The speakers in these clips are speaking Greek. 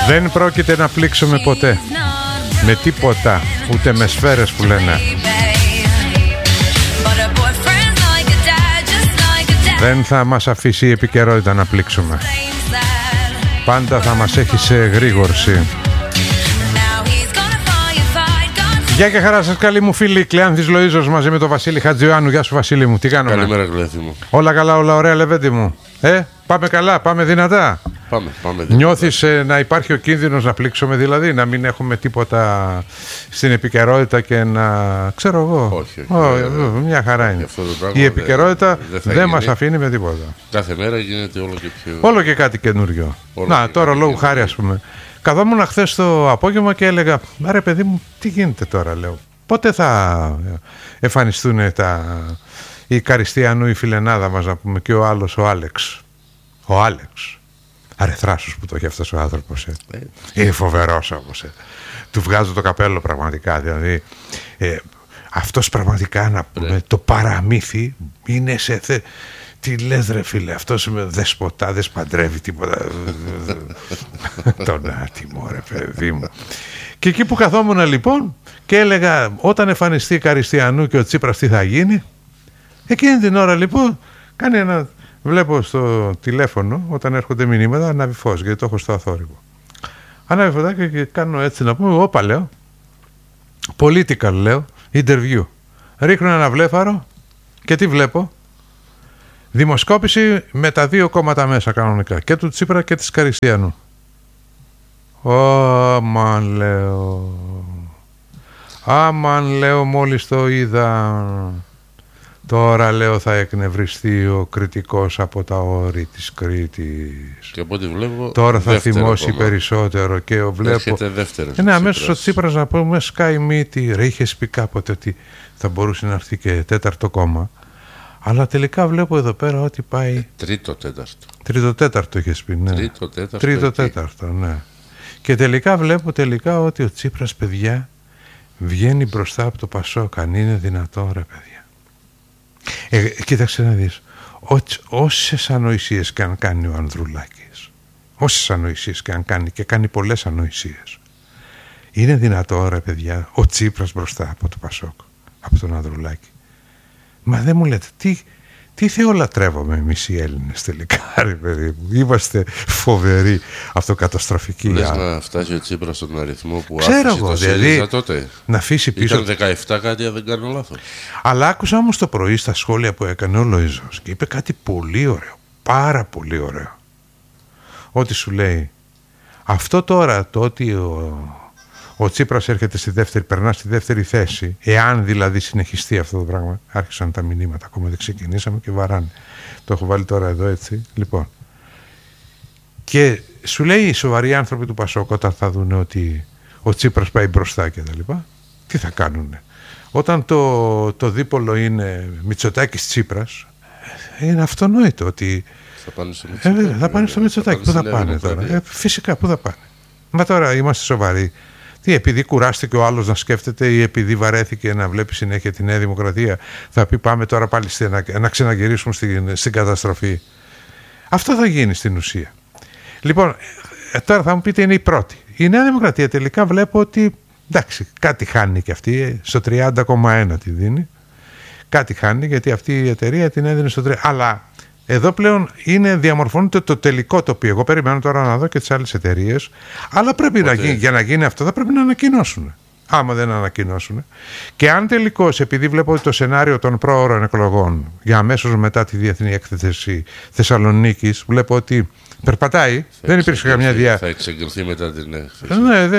Δεν πρόκειται να πλήξουμε ποτέ με τίποτα, ούτε με σφαίρες που λένε. Δεν θα μας αφήσει η επικαιρότητα να πλήξουμε. Πάντα θα μας έχει σε γρήγορση. Γεια και χαρά σας, καλή μου φίλη. Κλεάνθης Λοΐζος μαζί με τον Βασίλη Χατζιωάννου. Γεια σου Βασίλη μου, τι κάνουμε? Καλημέρα Κλεάνθη μου. Όλα καλά, όλα ωραία Λεβέντη μου. Πάμε καλά, πάμε δυνατά. Πάμε δυνατά. Νιώθεις να υπάρχει ο κίνδυνος να πλήξουμε, δηλαδή να μην έχουμε τίποτα στην επικαιρότητα και να... ξέρω εγώ. Όχι. Μια χαρά είναι. Η επικαιρότητα δεν μας αφήνει με τίποτα. Κάθε μέρα γίνεται όλο και πιο... Όλο και κάτι καινούριο. Τώρα λόγου χάρη ας πούμε. Καθόμουν χθες το απόγευμα και έλεγα, ρε παιδί μου, τι γίνεται τώρα, λέω. Πότε θα εμφανιστούν η Καριστιανού, η φιλενάδα μας, να πούμε, και ο άλλος, ο Άλεξ. Ο Άλεξ. Αρεθράσος που το έχει αυτός ο άνθρωπος. Είναι φοβερός όμως. Του βγάζω το καπέλο πραγματικά. Δηλαδή, αυτός πραγματικά, να πούμε, το παραμύθι είναι σε... Τι λες ρε φίλε, αυτός με δεσποτά, δεν σπαντρεύει τίποτα. Τον άτιμο ρε παιδί μου. Και εκεί που καθόμουν λοιπόν και έλεγα, όταν εμφανιστεί Καριστιανού και ο Τσίπρας τι θα γίνει, εκείνη την ώρα λοιπόν κάνει ένα... Βλέπω στο τηλέφωνο όταν έρχονται μηνύματα, ανάβει φως, γιατί το έχω στο αθόρυβο. Ανάβει φωτάκι και κάνω έτσι να πούμε, όπα λέω, political λέω, interview. Ρίχνω ένα βλέφαρο και τι βλέπω? Δημοσκόπηση με τα δύο κόμματα μέσα κανονικά, και του Τσίπρα και της Καριστιανού. Άμαν λέω μόλις το είδα. Τώρα λέω θα εκνευριστεί ο κριτικός από τα όρη της Κρήτης. Και από ό,τι βλέπω, τώρα θα θυμώσει περισσότερο και βλέπω. Είναι αμέσως ο Τσίπρας να πούμε σκάει μύτη. Ρε, είχες πει κάποτε ότι θα μπορούσε να έρθει και τέταρτο κόμμα. Αλλά τελικά βλέπω εδώ πέρα ότι πάει... Τρίτο-τέταρτο είχες πει, ναι. Τρίτο-τέταρτο, ναι. Και τελικά βλέπω ότι ο Τσίπρας, παιδιά, βγαίνει μπροστά από το Πασόκ. Αν είναι δυνατόν, ρε παιδιά. Κοίταξε να δεις. Όσες ανοησίες και αν κάνει ο Ανδρουλάκης, όσες ανοησίες και αν κάνει, και κάνει πολλές ανοησίες, είναι δυνατόν, ρε παιδιά, ο Τσίπρας μπροστά από το Πασόκ, από τον Ανδρουλάκη? Μα δεν μου λέτε, τι θεολατρεύουμε εμείς οι Έλληνες τελικά, ρε παιδί μου. Είμαστε φοβεροί, αυτοκαταστροφικοί. Λες να φτάσει ο Τσίπρας στον αριθμό που ξέρω άφησε εγώ, το ΣΥΡΙΖΑ τότε? Να αφήσει πίσω. Ήταν 17 κάτι, αν δεν κάνω λάθος. Αλλά άκουσα όμως το πρωί στα σχόλια που έκανε ο Λοΐζος και είπε κάτι πολύ ωραίο, πάρα πολύ ωραίο. Ότι σου λέει, αυτό τώρα το ότι ο Τσίπρας έρχεται περνά στη δεύτερη θέση, εάν δηλαδή συνεχιστεί αυτό το πράγμα. Άρχισαν τα μηνύματα, ακόμα δεν ξεκινήσαμε και βαράνε. Το έχω βάλει τώρα εδώ έτσι. Λοιπόν. Και σου λέει οι σοβαροί άνθρωποι του Πασόκ, όταν θα δουν ότι ο Τσίπρας πάει μπροστά και τα λοιπά, τι θα κάνουνε? Όταν το δίπολο είναι Μητσοτάκης Τσίπρας, είναι αυτονόητο ότι θα πάνε στο Μητσοτάκη. Πού θα πάνε τώρα? Φυσικά, πού θα πάνε? Μα τώρα είμαστε σοβαροί? Τι, επειδή κουράστηκε ο άλλος να σκέφτεται ή επειδή βαρέθηκε να βλέπει συνέχεια τη Νέα Δημοκρατία, θα πει πάμε τώρα πάλι να ξαναγυρίσουμε στην καταστροφή? Αυτό θα γίνει στην ουσία. Λοιπόν, τώρα θα μου πείτε είναι η πρώτη. Η Νέα Δημοκρατία τελικά βλέπω ότι εντάξει, κάτι χάνει και αυτή, στο 30,1 τη δίνει. Κάτι χάνει γιατί αυτή η εταιρεία την έδινε στο 30. Αλλά εδώ πλέον διαμορφώνεται το τελικό τοπίο. Εγώ περιμένω τώρα να δω και τις άλλες εταιρείες. Αλλά πρέπει για να γίνει αυτό θα πρέπει να ανακοινώσουν. Άμα δεν ανακοινώσουν. Και αν τελικώς, επειδή βλέπω ότι το σενάριο των προώρων εκλογών για αμέσως μετά τη Διεθνή Έκθεση Θεσσαλονίκης, βλέπω ότι περπατάει. Δεν υπήρξε καμιά Θα εξαγγελθεί μετά την έκθεση.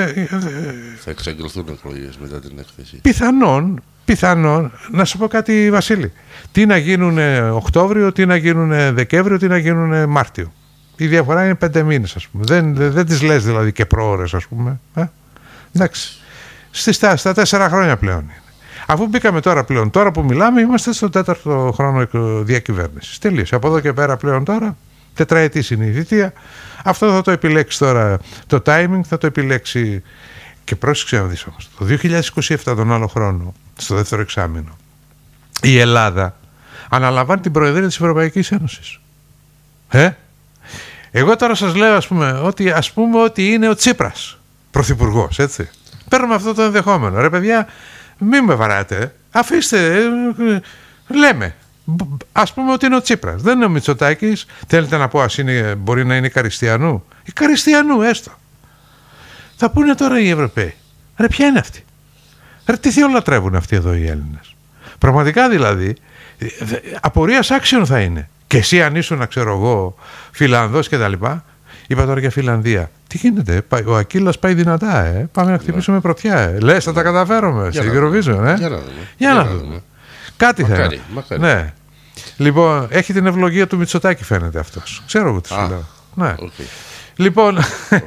Θα εξαγγελθούν εκλογές μετά την έκθεση. Πιθανόν, να σου πω κάτι Βασίλη. Τι να γίνουν Οκτώβριο, τι να γίνουν Δεκέμβριο, τι να γίνουν Μάρτιο. Η διαφορά είναι 5 μήνες ας πούμε. Δεν τις λες δηλαδή και προώρες ας πούμε. Εντάξει. Στα 4 χρόνια πλέον είναι. Αφού μπήκαμε τώρα πλέον, τώρα που μιλάμε είμαστε στο 4ο χρόνο διακυβέρνησης. Τελείωσε. Από εδώ και πέρα πλέον τώρα, τετραετής είναι η θητεία. Αυτό θα το επιλέξει τώρα, το timing θα το επιλέξει. Και πρόσεξε να δεις όμως, το 2027 τον άλλο χρόνο, στο δεύτερο εξάμηνο, η Ελλάδα αναλαμβάνει την Προεδρία της Ευρωπαϊκής Ένωσης. Εγώ τώρα σας λέω ας πούμε ότι είναι ο Τσίπρας πρωθυπουργός, έτσι. Παίρνουμε αυτό το ενδεχόμενο. Ρε παιδιά, μην με βαράτε. Αφήστε, λέμε. Ας πούμε ότι είναι ο Τσίπρας. Δεν είναι ο Μητσοτάκης. Θέλετε να πω μπορεί να είναι Καριστιανού. Η Καριστιανού έστω. Θα πούνε τώρα οι Ευρωπαίοι. Ρε ποια είναι αυτή. Ρε τι θεολατρεύουν αυτοί εδώ οι Έλληνες. Πραγματικά δηλαδή απορίας άξιον θα είναι. Και εσύ αν ήσουν, ξέρω εγώ, Φιλανδός και τα λοιπά. Είπα τώρα για Φιλανδία. Τι γίνεται, ο Ακύλας πάει δυνατά, Πάμε να χτυπήσουμε πρωτιά, Λες θα τα καταφέρουμε στην Eurovision, Για να δούμε. Κάτι θέλει. Ναι. Λοιπόν, έχει την ευλογία του Μητσοτάκη φαίνεται αυτός. Ξέρω εγώ τι σου λέω. Ναι. Okay. Λοιπόν...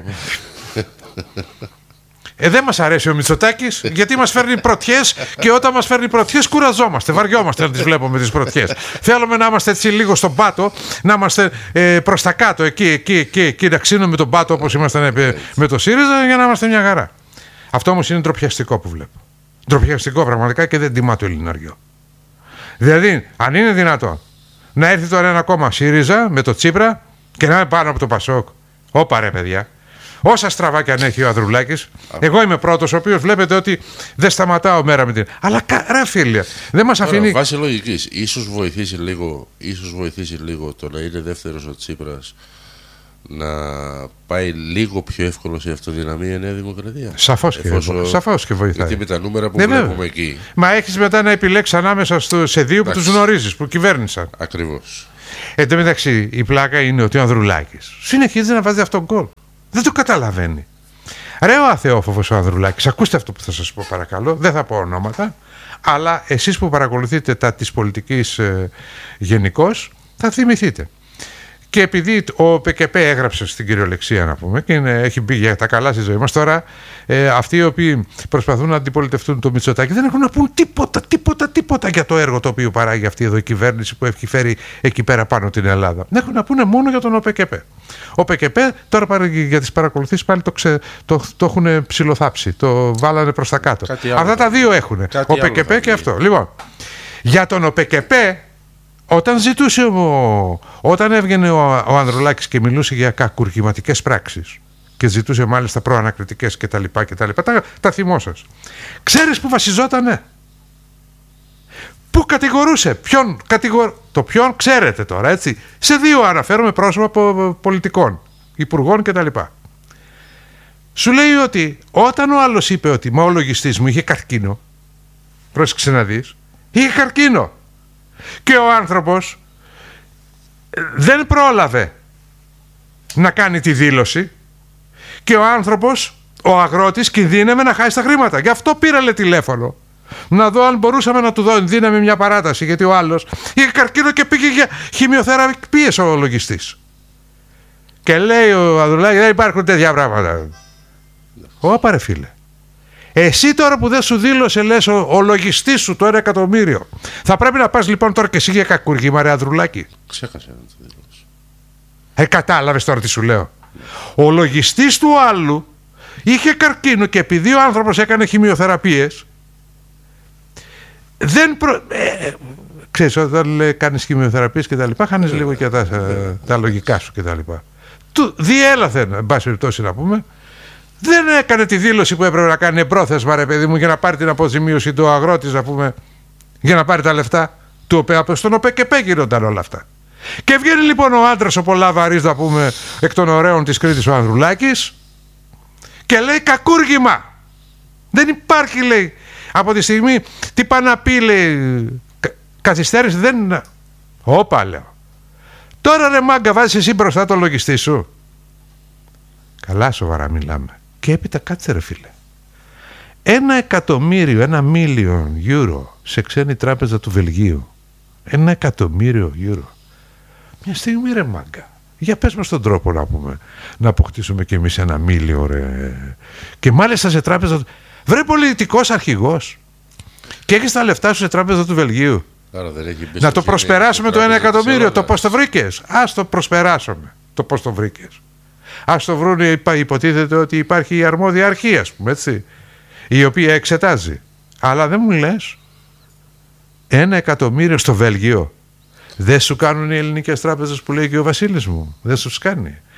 δεν μας αρέσει ο Μητσοτάκης γιατί μας φέρνει πρωτιές και όταν μας φέρνει πρωτιές κουραζόμαστε, βαριόμαστε να τις βλέπουμε τις πρωτιές. Θέλουμε να είμαστε έτσι λίγο στον πάτο, να είμαστε προς τα κάτω, εκεί να ξύνουμε τον πάτο όπως ήμασταν με το ΣΥΡΙΖΑ για να είμαστε μια χαρά. Αυτό όμως είναι ντροπιαστικό που βλέπω. Ντροπιαστικό πραγματικά και δεν τιμά το ελληναριό. Δηλαδή, αν είναι δυνατόν να έρθει τώρα ένα κόμμα ΣΥΡΙΖΑ με το Τσίπρα και να είναι πάνω από το Πασόκ. Όπα ρε παιδιά. Όσα στραβά και αν έχει ο Ανδρουλάκης, εγώ είμαι πρώτος ο οποίος βλέπετε ότι δεν σταματάω μέρα με την. Αλλά ρε φίλε, δεν μας αφήνει. Βάσει λογικής, ίσως βοηθήσει λίγο το να είναι δεύτερος ο Τσίπρας να πάει λίγο πιο εύκολο σε αυτοδυναμία η Νέα Δημοκρατία. Σαφώς και βοηθάει. Γιατί με τα νούμερα που βλέπουμε εκεί. Μα έχεις μετά να επιλέξεις ανάμεσα σε δύο που τους γνωρίζεις, που κυβέρνησαν. Ακριβώς. Εν τω μεταξύ, η πλάκα είναι ότι ο Ανδρουλάκης συνεχίζει να βάζει αυτόν τον γκολ. Δεν το καταλαβαίνει. Ρε ο αθεόφοβος ο Ανδρουλάκης, ακούστε αυτό που θα σας πω παρακαλώ, δεν θα πω ονόματα, αλλά εσείς που παρακολουθείτε τα της πολιτικής γενικώς θα θυμηθείτε. Και επειδή ο ΠΚΠ έγραψε στην κυριολεξία να πούμε και έχει μπει για τα καλά στη ζωή μας τώρα, αυτοί οι οποίοι προσπαθούν να αντιπολιτευτούν το Μητσοτάκη δεν έχουν να πούν τίποτα για το έργο το οποίο παράγει αυτή εδώ η κυβέρνηση που έχει φέρει εκεί πέρα πάνω την Ελλάδα. Δεν έχουν να πούνε μόνο για τον ΟΠΚΠ. Ο ΠΚΠ τώρα για τις παρακολουθήσεις πάλι το έχουν ψιλοθάψει, το βάλανε προς τα κάτω. Αυτά τα δύο έχουν, ο ΠΚΠ και αυτό. Λοιπόν, για τον ΟΠΚΠ όταν έβγαινε ο Ανδρουλάκης και μιλούσε για κακουργηματικές πράξεις και ζητούσε μάλιστα προανακριτικές κτλ. Τα θυμόσας. Ξέρεις που βασιζότανε? Πού κατηγορούσε? Το ποιον ξέρετε τώρα, έτσι. Σε δύο αναφέρομαι πρόσωπα πολιτικών, υπουργών κτλ. Σου λέει ότι όταν ο άλλος είπε ότι ο λογιστής μου είχε καρκίνο, πρόσεξε να δεις, είχε καρκίνο. Και ο άνθρωπος δεν πρόλαβε να κάνει τη δήλωση και ο άνθρωπος, ο αγρότης, κινδύνευε να χάσει τα χρήματα. Γι' αυτό πήρε τηλέφωνο να δω αν μπορούσαμε να του δίναμε μια παράταση, γιατί ο άλλος είχε καρκίνο και πήγε για χημειοθεραπείες ο λογιστής. Και λέει ο Ανδρουλάκης, δεν υπάρχουν τέτοια πράγματα. Ωπα ρε φίλε. Εσύ τώρα που δεν σου δήλωσε, λες, ο λογιστής σου το 1 εκατομμύριο, θα πρέπει να πας λοιπόν τώρα και εσύ για κακούργημα, ρε Ανδρουλάκη? Ξέχασε να το δήλωσε. Κατάλαβες τώρα τι σου λέω? Ο λογιστής του άλλου είχε καρκίνο και επειδή ο άνθρωπος έκανε χημειοθεραπείες, δεν ξέρεις, όταν κάνεις χημειοθεραπείες και τα λοιπά, χάνεις λίγο και τα λογικά σου και τα λοιπά. Διέλαθεν, εν πάση περιπτώσει να πούμε, δεν έκανε τη δήλωση που έπρεπε να κάνει εμπρόθεσμα, ρε παιδί μου, για να πάρει την αποζημίωση του αγρότης, να πούμε, για να πάρει τα λεφτά του στον ΟΠΚΠ γινόταν όλα αυτά. Και βγαίνει λοιπόν ο άντρας ο πολλά βαρύς, να πούμε, εκ των ωραίων της Κρήτης, ο Ανδρουλάκης, και λέει κακούργημα. Δεν υπάρχει, λέει, από τη στιγμή τι πάει να πει, λέει, καθυστέρηση δεν είναι. Όπα, λέω. Τώρα ρε μάγκα, βάζεις εσύ μπροστά το λογιστή σου? Καλά σοβαρά μιλάμε. Και έπειτα κάτσε ρε φίλε. 1 εκατομμύριο, 1 million euro σε ξένη τράπεζα του Βελγίου. 1 εκατομμύριο euro. Μια στιγμή ρε μάγκα. Για πες μας τον τρόπο να πούμε, να αποκτήσουμε κι εμείς 1 μίλιο ρε. Και μάλιστα σε τράπεζα. Βρε πολιτικός αρχηγός. Και έχεις τα λεφτά σου σε τράπεζα του Βελγίου. Να το προσπεράσουμε το 1 εκατομμύριο. Το πώς το βρήκες? Ας το προσπεράσουμε. Το πώς το βρήκες. Ας το βρούνε, υποτίθεται ότι υπάρχει η αρμόδια αρχή, ας πούμε, έτσι, η οποία εξετάζει. Αλλά δεν μου λες 1 εκατομμύριο στο Βέλγιο. Δεν σου κάνουν οι ελληνικές τράπεζες που λέει και ο Βασίλης μου? Δεν σου κάνει?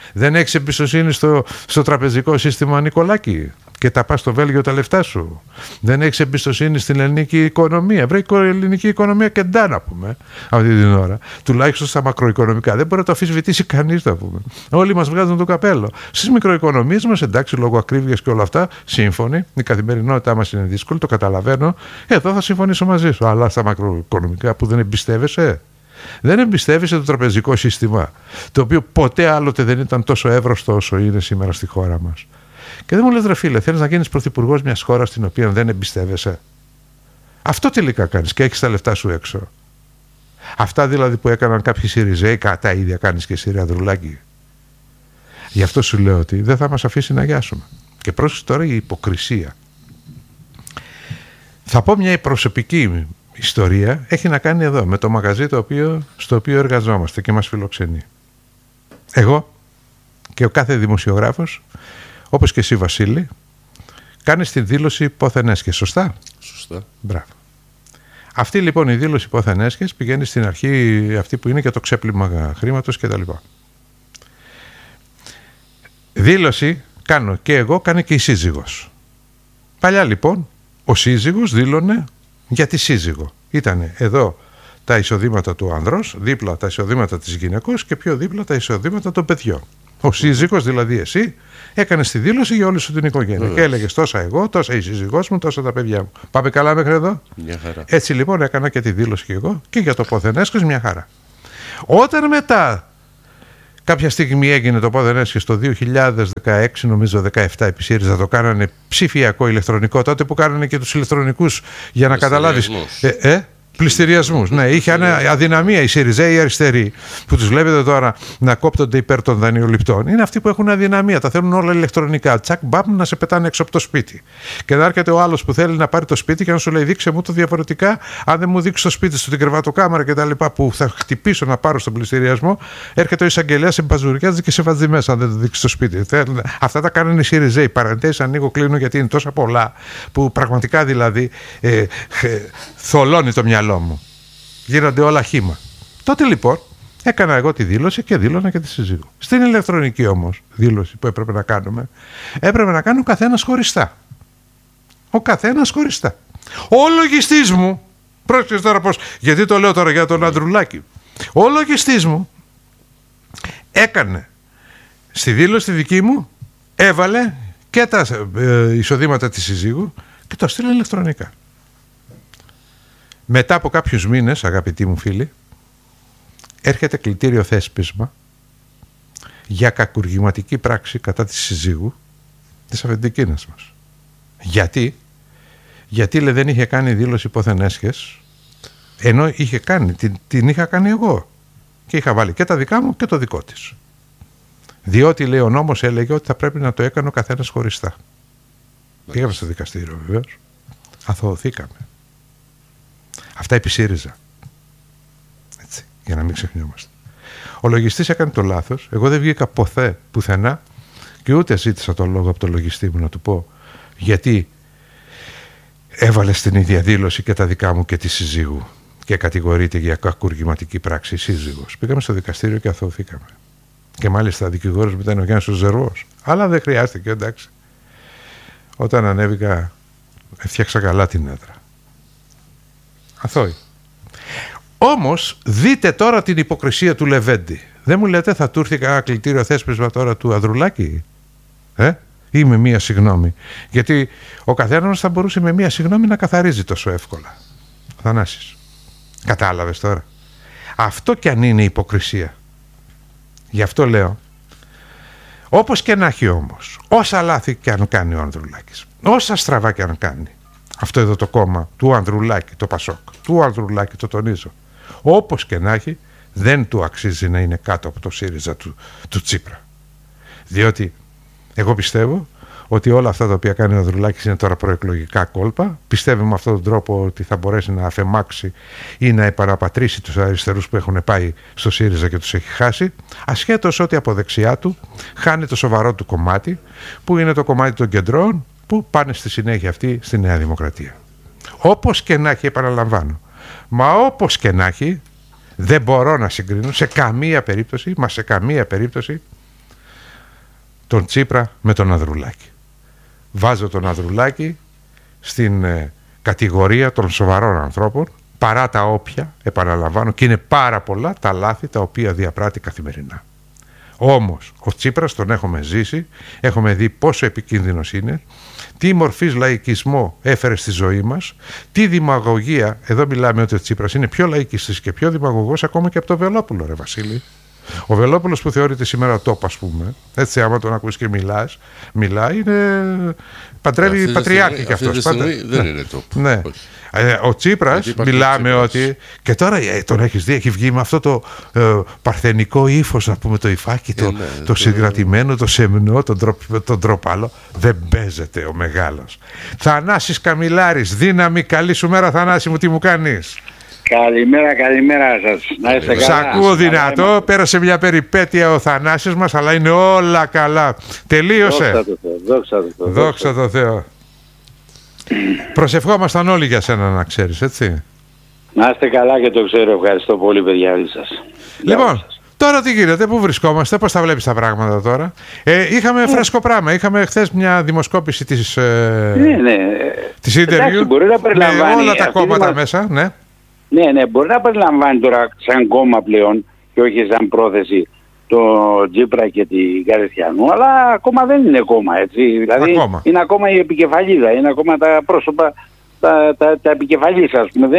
Δεν έχεις εμπιστοσύνη στο τραπεζικό σύστημα, Νικολάκη, και τα πας στο Βέλγιο τα λεφτά σου? Δεν έχεις εμπιστοσύνη στην ελληνική οικονομία? Βρε, η ελληνική οικονομία κεντά, να πούμε, αυτή την ώρα. Τουλάχιστον στα μακροοικονομικά. Δεν μπορεί να το αφισβητήσει κανείς, να πούμε. Όλοι μας βγάζουν το καπέλο. Στις μικροοικονομίες μας, εντάξει, λόγω ακρίβειας και όλα αυτά, σύμφωνοι. Η καθημερινότητά μας είναι δύσκολη, το καταλαβαίνω. Εδώ θα συμφωνήσω μαζί σου. Αλλά στα μακροοικονομικά που δεν εμπιστεύεσαι. Δεν εμπιστεύεσαι το τραπεζικό σύστημα, το οποίο ποτέ άλλοτε δεν ήταν τόσο εύρωστο όσο είναι σήμερα στη χώρα μας. Και δεν μου λες, ρε φίλε, θέλεις να γίνεις πρωθυπουργός μιας χώρας στην οποία δεν εμπιστεύεσαι? Αυτό τελικά κάνεις και έχεις τα λεφτά σου έξω. Αυτά δηλαδή που έκαναν κάποιοι Σιριζέοι, κατά ίδια κάνεις και εσύ, ρε Ανδρουλάκη. Γι' αυτό σου λέω ότι δεν θα μας αφήσει να γιάσουμε. Και πρόσεξε τώρα η υποκρισία. Θα πω μια προσωπική ιστορία, έχει να κάνει εδώ με το μαγαζί στο οποίο εργαζόμαστε και μας φιλοξενεί. Εγώ και ο κάθε δημοσιογράφος, όπως και εσύ, Βασίλη, κάνεις τη δήλωση πόθεν έσχες, σωστά? Σωστά. Μπράβο. Αυτή λοιπόν η δήλωση πόθεν έσχες πηγαίνει στην αρχή, αυτή που είναι και το ξέπλυμα χρήματος κτλ. Δήλωση κάνω και εγώ, κάνει και η σύζυγος. Παλιά λοιπόν ο σύζυγος δήλωνε για τη σύζυγο. Ήτανε εδώ τα εισοδήματα του άνδρος, δίπλα τα εισοδήματα της γυναικός και πιο δίπλα τα εισοδήματα των παιδιών. Ο σύζυγος, δηλαδή εσύ, έκανες τη δήλωση για όλη σου την οικογένεια. Και έλεγες τόσα εγώ, τόσα η σύζυγός μου, τόσα τα παιδιά μου. Πάμε καλά μέχρι εδώ? Μια χαρά. Έτσι λοιπόν έκανα και τη δήλωση και εγώ και για το πόθεν έσχες μια χαρά. Όταν μετά κάποια στιγμή έγινε το πόθεν έσχες το 2016, νομίζω 17, επί ΣΥΡΙΖΑ το κάνανε ψηφιακό ηλεκτρονικό, τότε που κάνανε και τους ηλεκτρονικούς για να καταλάβεις. Πληστηριασμούς. Ναι, είχε αδυναμία οι ΣΥΡΙΖΑ, οι αριστεροί, που τους βλέπετε τώρα να κόπτονται υπέρ των δανειοληπτών. Είναι αυτοί που έχουν αδυναμία. Τα θέλουν όλα ηλεκτρονικά. Τσακ, μπαμ, να σε πετάνε έξω από το σπίτι. Και να έρχεται ο άλλος που θέλει να πάρει το σπίτι και να σου λέει: δείξε μου το διαφορετικά. Αν δεν μου δείξει το σπίτι σου, την κρεβατοκάμαρα κτλ. Που θα χτυπήσω να πάρω στον πληστηριασμό, έρχεται ο εισαγγελέας, σε μπαζουριάζει και σε βάζει μέσα. Αν δεν το δείξει το σπίτι. Αυτά τα κάνουν οι ΣΥΡΙΖΑ. Οι παρεντές ανοίγω, κλείνω γιατί είναι τόσα πολλά που πραγματικά δηλαδή θολώνει το μυαλό μου. Γίνονται όλα χύμα. Τότε λοιπόν έκανα εγώ τη δήλωση και δήλωνα και τη σύζυγο. Στην ηλεκτρονική όμως δήλωση που έπρεπε να κάνουμε, έπρεπε να κάνει ο καθένας χωριστά. Ο καθένας χωριστά. Ο λογιστής μου, πρόσεξε τώρα πώς, γιατί το λέω τώρα για τον Ανδρουλάκη. Ο λογιστής μου έκανε στη δήλωση τη δική μου, έβαλε και τα εισοδήματα της συζύγου και το στείλε ηλεκτρονικά. Μετά από κάποιους μήνες, αγαπητοί μου φίλοι, έρχεται κλητήριο θέσπισμα για κακουργηματική πράξη κατά της συζύγου της αφεντικίνας μας. Γιατί λέει, δεν είχε κάνει δήλωση πόθεν έσχες, ενώ είχε κάνει, την είχα κάνει εγώ και είχα βάλει και τα δικά μου και το δικό της. Διότι, λέει, ο νόμος έλεγε ότι θα πρέπει να το έκανε ο καθένας χωριστά. Πήγαμε στο δικαστήριο βεβαίως, αθωωθήκαμε. Αυτά επί ΣΥΡΙΖΑ. Έτσι, για να μην ξεχνιόμαστε. Ο λογιστής έκανε το λάθος. Εγώ δεν βγήκα πουθενά και ούτε ζήτησα τον λόγο από τον λογιστή μου να του πω γιατί έβαλε στην ίδια δήλωση και τα δικά μου και τη συζύγου και κατηγορείται για κακουργηματική πράξη η σύζυγος. Πήγαμε στο δικαστήριο και αθωωθήκαμε. Και μάλιστα δικηγόρος μετά είναι ο Γιάννης ο Ζερβός. Αλλά δεν χρειάστηκε, εντάξει. Όταν ανέβηκα, έφτιαξα καλά την έδρα. Αθώοι. Όμως δείτε τώρα την υποκρισία του Λεβέντη. Δεν μου λέτε θα του έρθει κανένα κλητήριο θέσπισμα τώρα του Ανδρουλάκη? Ή με μία συγγνώμη? Γιατί ο καθένας θα μπορούσε με μία συγγνώμη να καθαρίζει τόσο εύκολα. Θανάσης. Κατάλαβες τώρα? Αυτό κι αν είναι υποκρισία. Γι' αυτό λέω, όπως και να έχει όμως, όσα λάθη κι αν κάνει ο Ανδρουλάκης, όσα στραβά κι αν κάνει αυτό εδώ το κόμμα του Ανδρουλάκη, το Πασόκ, του Ανδρουλάκη, το τονίζω, όπως και να έχει, δεν του αξίζει να είναι κάτω από το ΣΥΡΙΖΑ του Τσίπρα. Διότι εγώ πιστεύω ότι όλα αυτά τα οποία κάνει ο Ανδρουλάκης είναι τώρα προεκλογικά κόλπα. Πιστεύει με αυτόν τον τρόπο ότι θα μπορέσει να αφεμάξει ή να επαναπατρίσει τους αριστερούς που έχουν πάει στο ΣΥΡΙΖΑ και τους έχει χάσει, ασχέτως ότι από δεξιά του χάνει το σοβαρό του κομμάτι, που είναι το κομμάτι των κεντρών, που πάνε στη συνέχεια αυτή στη Νέα Δημοκρατία. Όπως και να έχει, επαναλαμβάνω, μα όπως και να έχει, δεν μπορώ να συγκρίνω σε καμία περίπτωση, μα σε καμία περίπτωση, τον Τσίπρα με τον Ανδρουλάκη. Βάζω τον Ανδρουλάκη στην κατηγορία των σοβαρών ανθρώπων, παρά τα όποια, επαναλαμβάνω, και είναι πάρα πολλά τα λάθη τα οποία διαπράττει καθημερινά. Όμως ο Τσίπρας τον έχουμε ζήσει, έχουμε δει πόσο επικίνδυνος είναι, τι μορφής λαϊκισμό έφερε στη ζωή μας, τι δημαγωγία. Εδώ μιλάμε ότι ο Τσίπρας είναι πιο λαϊκιστής και πιο δημαγωγός ακόμα και από τον Βελόπουλο, ρε Βασίλη. Ο Βελόπουλος που θεωρείται σήμερα top, ας πούμε, έτσι άμα τον ακούς και μιλάει, είναι παντρεύει πατριάρχη κι αυτός. Δεν είναι top. Ναι. Ο Τσίπρας μιλάμε ότι, και τώρα τον έχεις δει, έχει βγει με αυτό το παρθενικό ύφος, να πούμε, το υφάκι, το συγκρατημένο, το σεμνό, τον τροπάλο. Δεν παίζεται ο μεγάλος. Θανάσης Καμιλάρης, δύναμη, καλή σου μέρα Θανάση μου, τι μου κάνεις? Καλημέρα σας. Να είστε καλά. Σ' ακούω δυνατό. Πέρασε μια περιπέτεια ο Θανάσης μας, αλλά είναι όλα καλά. Τελείωσε. Δόξα τω Θεώ. Προσευχόμασταν όλοι για σένα, να ξέρεις, έτσι. Να είστε καλά και το ξέρω. Ευχαριστώ πολύ, παιδιά σας. Λοιπόν, τώρα τι γίνεται, πού βρισκόμαστε, πώς τα βλέπεις τα πράγματα τώρα? Είχαμε φρέσκο πράγμα. Είχαμε χθες μια δημοσκόπηση της interview με όλα τα κόμματα μέσα. Ναι, μπορεί να περιλαμβάνει τώρα σαν κόμμα πλέον και όχι σαν πρόθεση το Τσίπρα και την Καριστιανού, αλλά ακόμα δεν είναι κόμμα, έτσι. Δηλαδή είναι ακόμα η επικεφαλίδα, είναι ακόμα τα πρόσωπα, τα επικεφαλής, ας πούμε.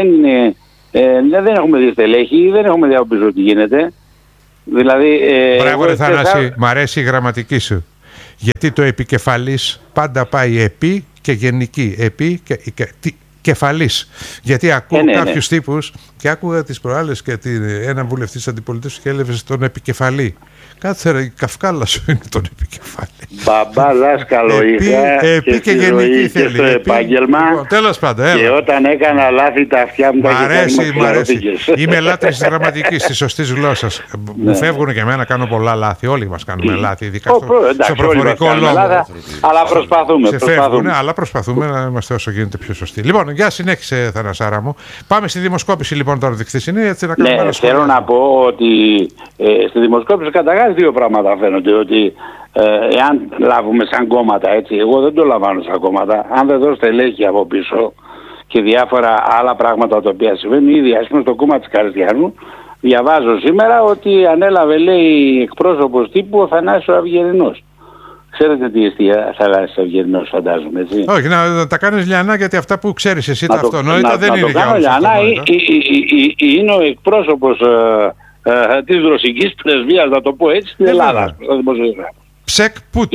Δεν έχουμε δει στελέχη, δεν έχουμε δει από πίσω τι γίνεται. Δηλαδή, μπράβο ρε Θανάση, μ' αρέσει η γραμματική σου. Γιατί το επικεφαλής πάντα πάει επί και γενική. Επί και κεφαλής. Γιατί ακούω κάποιους τύπους, και άκουγα τις προάλλες και έναν βουλευτή της αντιπολίτευσης και έλεγε στον επικεφαλή. Κάτσε ρε, η καυκάλα σου είναι τον επικεφαλή. Μπαμπά δάσκαλο είχα επί και γενική θέλει. Και στο επάγγελμα. Τέλος πάντων, και όταν έκανα λάθη τα αυτιά μου τα μ' αρέσει. Είμαι λάτρης της γραμματικής, της σωστής γλώσσας. Μου φεύγουν και εμένα, κάνω πολλά λάθη. Όλοι μας κάνουμε λάθη, ειδικά στο προφορικό λόγο. Αλλά προσπαθούμε. Αλλά προσπαθούμε να είμαστε όσο γίνεται πιο σωστοί. Λοιπόν, για συνέχισε Θανασάρα μου. Πάμε στη δημοσκόπηση λοιπόν τώρα τη χθεσινή, έτσι να κάνουμε ένα σχόλιο. Θέλω να πω ότι στη δημοσκόπηση καταρχάς δύο πράγματα φαίνονται. Ότι εάν λάβουμε σαν κόμματα, έτσι, εγώ δεν το λαμβάνω σαν κόμματα, αν δεν δώσετε στελέχη από πίσω και διάφορα άλλα πράγματα τα οποία συμβαίνουν, ήδη ας πούμε στο κόμμα της Καριστιανού, διαβάζω σήμερα ότι ανέλαβε, λέει, εκπρόσωπος τύπου ο Θανάσης Αυγερινός. Ξέρετε τι εστία Θανάσης Αυγερινός, φαντάζομαι, έτσι. Όχι, να τα κάνεις λιανά, γιατί αυτά που ξέρεις εσύ τα αυτονόητα δεν είναι για όλους. Είναι ο εκπρόσωπος της ρωσικής πρεσβείας, να το πω έτσι, στην Ελλάδα. Ψεκ Πουτ.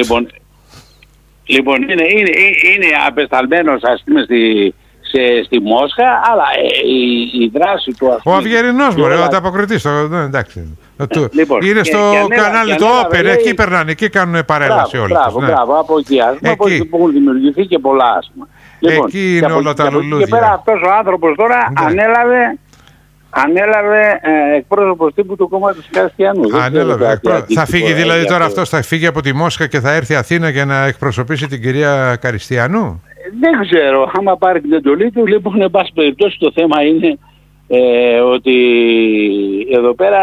Λοιπόν, είναι απεσταλμένος, ας πούμε, στη Μόσχα, αλλά η δράση του, ας πούμε... Ο Αυγερινός μπορεί να ανταποκριθεί στο... εντάξει. Είναι στο κανάλι το Open, εκεί περνάνε, εκεί κάνουν παρέλαση όλοι. Μπράβο, από εκεί, ας πούμε, από εκεί που έχουν δημιουργηθεί και πολλά, ας πούμε. Εκεί είναι όλα τα λουλούδια. Και πέρα αυτός ο άνθρωπος τώρα ανέλαβε εκπρόσωπος τύπου του κόμματος του Καριστιανού. Θα φύγει δηλαδή τώρα αυτός, θα φύγει από τη Μόσχα και θα έρθει Αθήνα για να εκπροσωπήσει την κυρία Καριστιανού? Δεν ξέρω, άμα πάρει την εντολή του. Λοιπόν, εν πάση περιπτώσει, το θέμα είναι ότι εδώ πέρα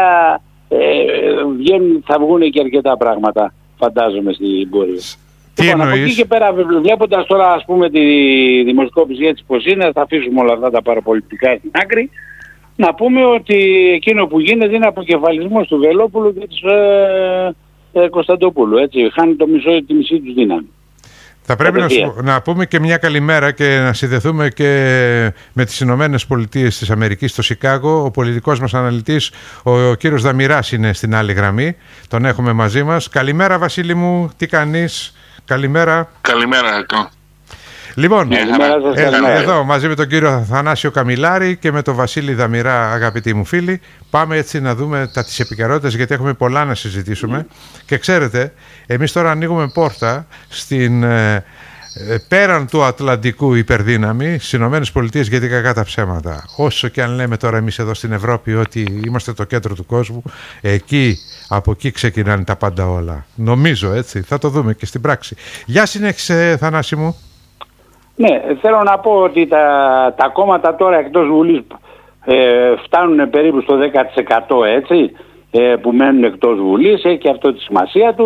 θα βγουν και αρκετά πράγματα, φαντάζομαι, στην πορεία. Τι εννοείς? Από εκεί και πέρα, βλέποντας τώρα, ας πούμε, τη δημοσκόπηση έτσι πως είναι, θα αφήσουμε όλα αυτά τα παραπολιτικά στην άκρη. Να πούμε ότι εκείνο που γίνεται είναι αποκεφαλισμός του Βελόπουλου και της Κωνσταντοπούλου. Έτσι, χάνει τη μισή τους δύναμη. Θα πρέπει να πούμε και μια καλημέρα και να συνδεθούμε και με τις Ηνωμένες Πολιτείες της Αμερικής, στο Σικάγο. Ο πολιτικός μας αναλυτής, ο κύριος Δαμηράς, είναι στην άλλη γραμμή. Τον έχουμε μαζί μας. Καλημέρα Βασίλη μου, τι κάνεις? Καλημέρα. Καλημέρα. Λοιπόν, εδώ μαζί με τον κύριο Θανάσιο Καμιλάρη και με τον Βασίλη Δαμηρά, αγαπητοί μου φίλοι, πάμε έτσι να δούμε τις επικαιρότητες, γιατί έχουμε πολλά να συζητήσουμε. Και ξέρετε, εμείς τώρα ανοίγουμε πόρτα στην πέραν του Ατλαντικού υπερδύναμη, στις Ηνωμένες Πολιτείες, γιατί κακά τα ψέματα. Όσο και αν λέμε τώρα εμείς εδώ στην Ευρώπη ότι είμαστε το κέντρο του κόσμου, από εκεί ξεκινάνε τα πάντα όλα. Νομίζω, έτσι, θα το δούμε και στην πράξη. Για συνέχισε Θανάση μου. Ναι, θέλω να πω ότι τα κόμματα τώρα εκτός Βουλής φτάνουν περίπου στο 10%, έτσι, που μένουν εκτός Βουλής, έχει και αυτό τη σημασία του.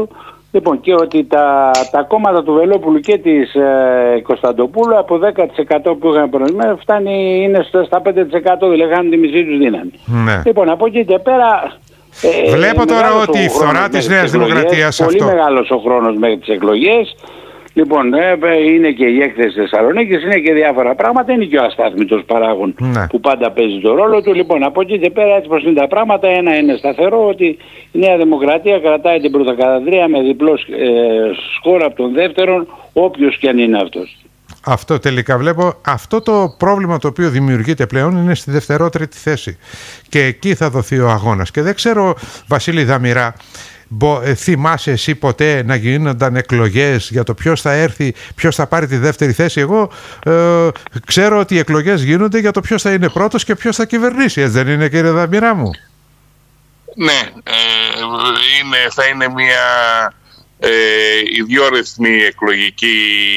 Λοιπόν, και ότι τα κόμματα του Βελόπουλου και της Κωνσταντοπούλου από 10% που είχαν προηγούμενα είναι στα 5%, δηλαδή χάνουν τη μισή τους δύναμη. Ναι. Λοιπόν, από εκεί και πέρα... Βλέπω τώρα ότι η φθορά της Νέας Δημοκρατίας πολύ μεγάλος ο χρόνος μέχρι τις εκλογές. Λοιπόν, είναι και η έκθεση Θεσσαλονίκης, είναι και διάφορα πράγματα, είναι και ο αστάθμητος παράγων που πάντα παίζει το ρόλο του. Λοιπόν, από εκεί και πέρα, έτσι πως είναι τα πράγματα, ένα είναι σταθερό, ότι η Νέα Δημοκρατία κρατάει την πρωτοκαταδρία με διπλό σκορ από τον δεύτερον, όποιος και αν είναι αυτός. Αυτό τελικά βλέπω. Αυτό το πρόβλημα το οποίο δημιουργείται πλέον είναι στη δευτερότριτη θέση. Και εκεί θα δοθεί ο αγώνας. Και δεν ξέρω, Βασίλη Δαμηρά, θυμάσαι εσύ ποτέ να γίνονταν εκλογές για το ποιος θα έρθει, ποιος θα πάρει τη δεύτερη θέση? Εγώ ξέρω ότι οι εκλογές γίνονται για το ποιος θα είναι πρώτος και ποιος θα κυβερνήσει. Έτσι δεν είναι, κύριε Δαμηρά μου? Ναι, θα είναι μια ιδιόρυθμη εκλογική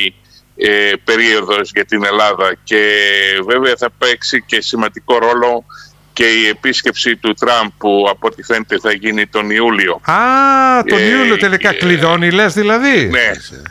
περίοδος για την Ελλάδα, και βέβαια θα παίξει και σημαντικό ρόλο και η επίσκεψη του Τραμπ, που από ό,τι φαίνεται θα γίνει τον Ιούλιο. Τον Ιούλιο τελικά κλειδώνει, λες δηλαδή? Ναι.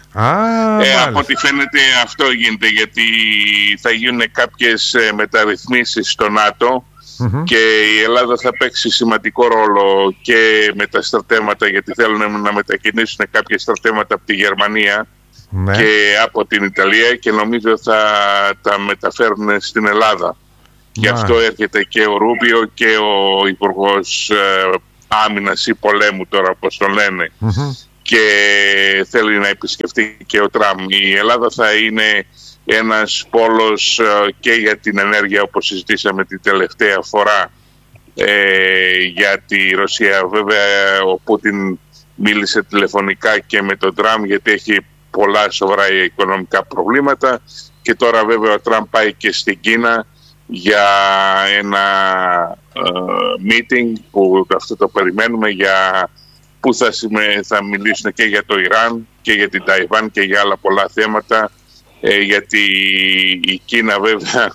Από ό,τι φαίνεται αυτό γίνεται, γιατί θα γίνουν κάποιες μεταρρυθμίσεις στο ΝΑΤΟ και η Ελλάδα θα παίξει σημαντικό ρόλο και με τα στρατεύματα, γιατί θέλουν να μετακινήσουν κάποια στρατεύματα από τη Γερμανία και από την Ιταλία, και νομίζω θα τα μεταφέρουν στην Ελλάδα. Γι' αυτό έρχεται και ο Ρούμπιο και ο Υπουργός Άμυνας ή Πολέμου, τώρα όπως τον λένε, και θέλει να επισκεφτεί και ο Τραμπ. Η Ελλάδα θα είναι ένας πόλος και για την ενέργεια, όπως συζητήσαμε την τελευταία φορά, για τη Ρωσία. Βέβαια ο Πούτιν μίλησε τηλεφωνικά και με τον Τραμπ, γιατί έχει πολλά σοβαρά οικονομικά προβλήματα, και τώρα βέβαια ο Τραμπ πάει και στην Κίνα για ένα meeting που αυτό το περιμένουμε, που θα μιλήσουν και για το Ιράν και για την Ταϊβάν και για άλλα πολλά θέματα, γιατί η Κίνα βέβαια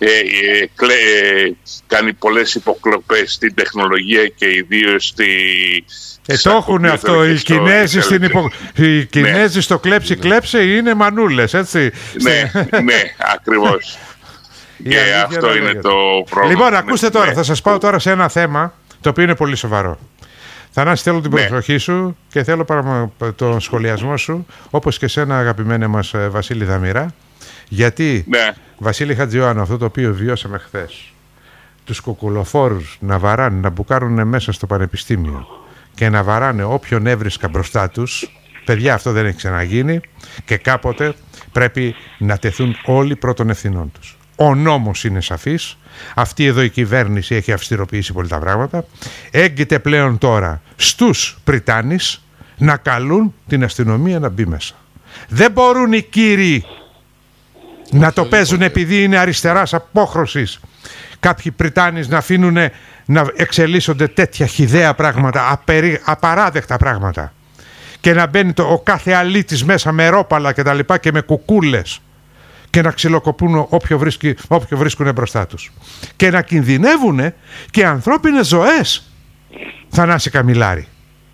κάνει πολλές υποκλοπές στην τεχνολογία και ιδίως το έχουν αυτό οι Κινέζοι στο κλέψε είναι μανούλες, έτσι? Ναι, ακριβώς. Και αυτό είναι το πρόβλημα. Λοιπόν, ακούστε τώρα, θα σας πάω τώρα σε ένα θέμα το οποίο είναι πολύ σοβαρό. Θανάση, θέλω την προσοχή σου και θέλω τον σχολιασμό σου, όπως και σένα, αγαπημένε μας Βασίλη Δαμηρά, γιατί Βασίλη Χατζιωάννου, αυτό το οποίο βιώσαμε χθες, τους κουκουλοφόρους να βαράνε, να μπουκάρουν μέσα στο πανεπιστήμιο και να βαράνε όποιον έβρισκα μπροστά τους, παιδιά, αυτό δεν έχει ξαναγίνει, και κάποτε πρέπει να τεθούν όλοι πρώτων ευθυνών τους. Ο νόμος είναι σαφής. Αυτή εδώ η κυβέρνηση έχει αυστηροποιήσει πολύ τα πράγματα. Έγκυται πλέον τώρα στους Πριτάνης να καλούν την αστυνομία να μπει μέσα. Δεν μπορούν οι κύριοι να το παίζουν επειδή είναι αριστεράς απόχρωσης. Κάποιοι Πριτάνης να αφήνουν να εξελίσσονται τέτοια χυδαία πράγματα, απαράδεκτα πράγματα, και να μπαίνει ο κάθε αλήτης μέσα με ρόπαλα και τα λοιπά και με κουκούλες, και να ξυλοκοπούν όποιο βρίσκουν μπροστά τους, και να κινδυνεύουν και ανθρώπινες ζωές. Θανάση Καμιλάρη,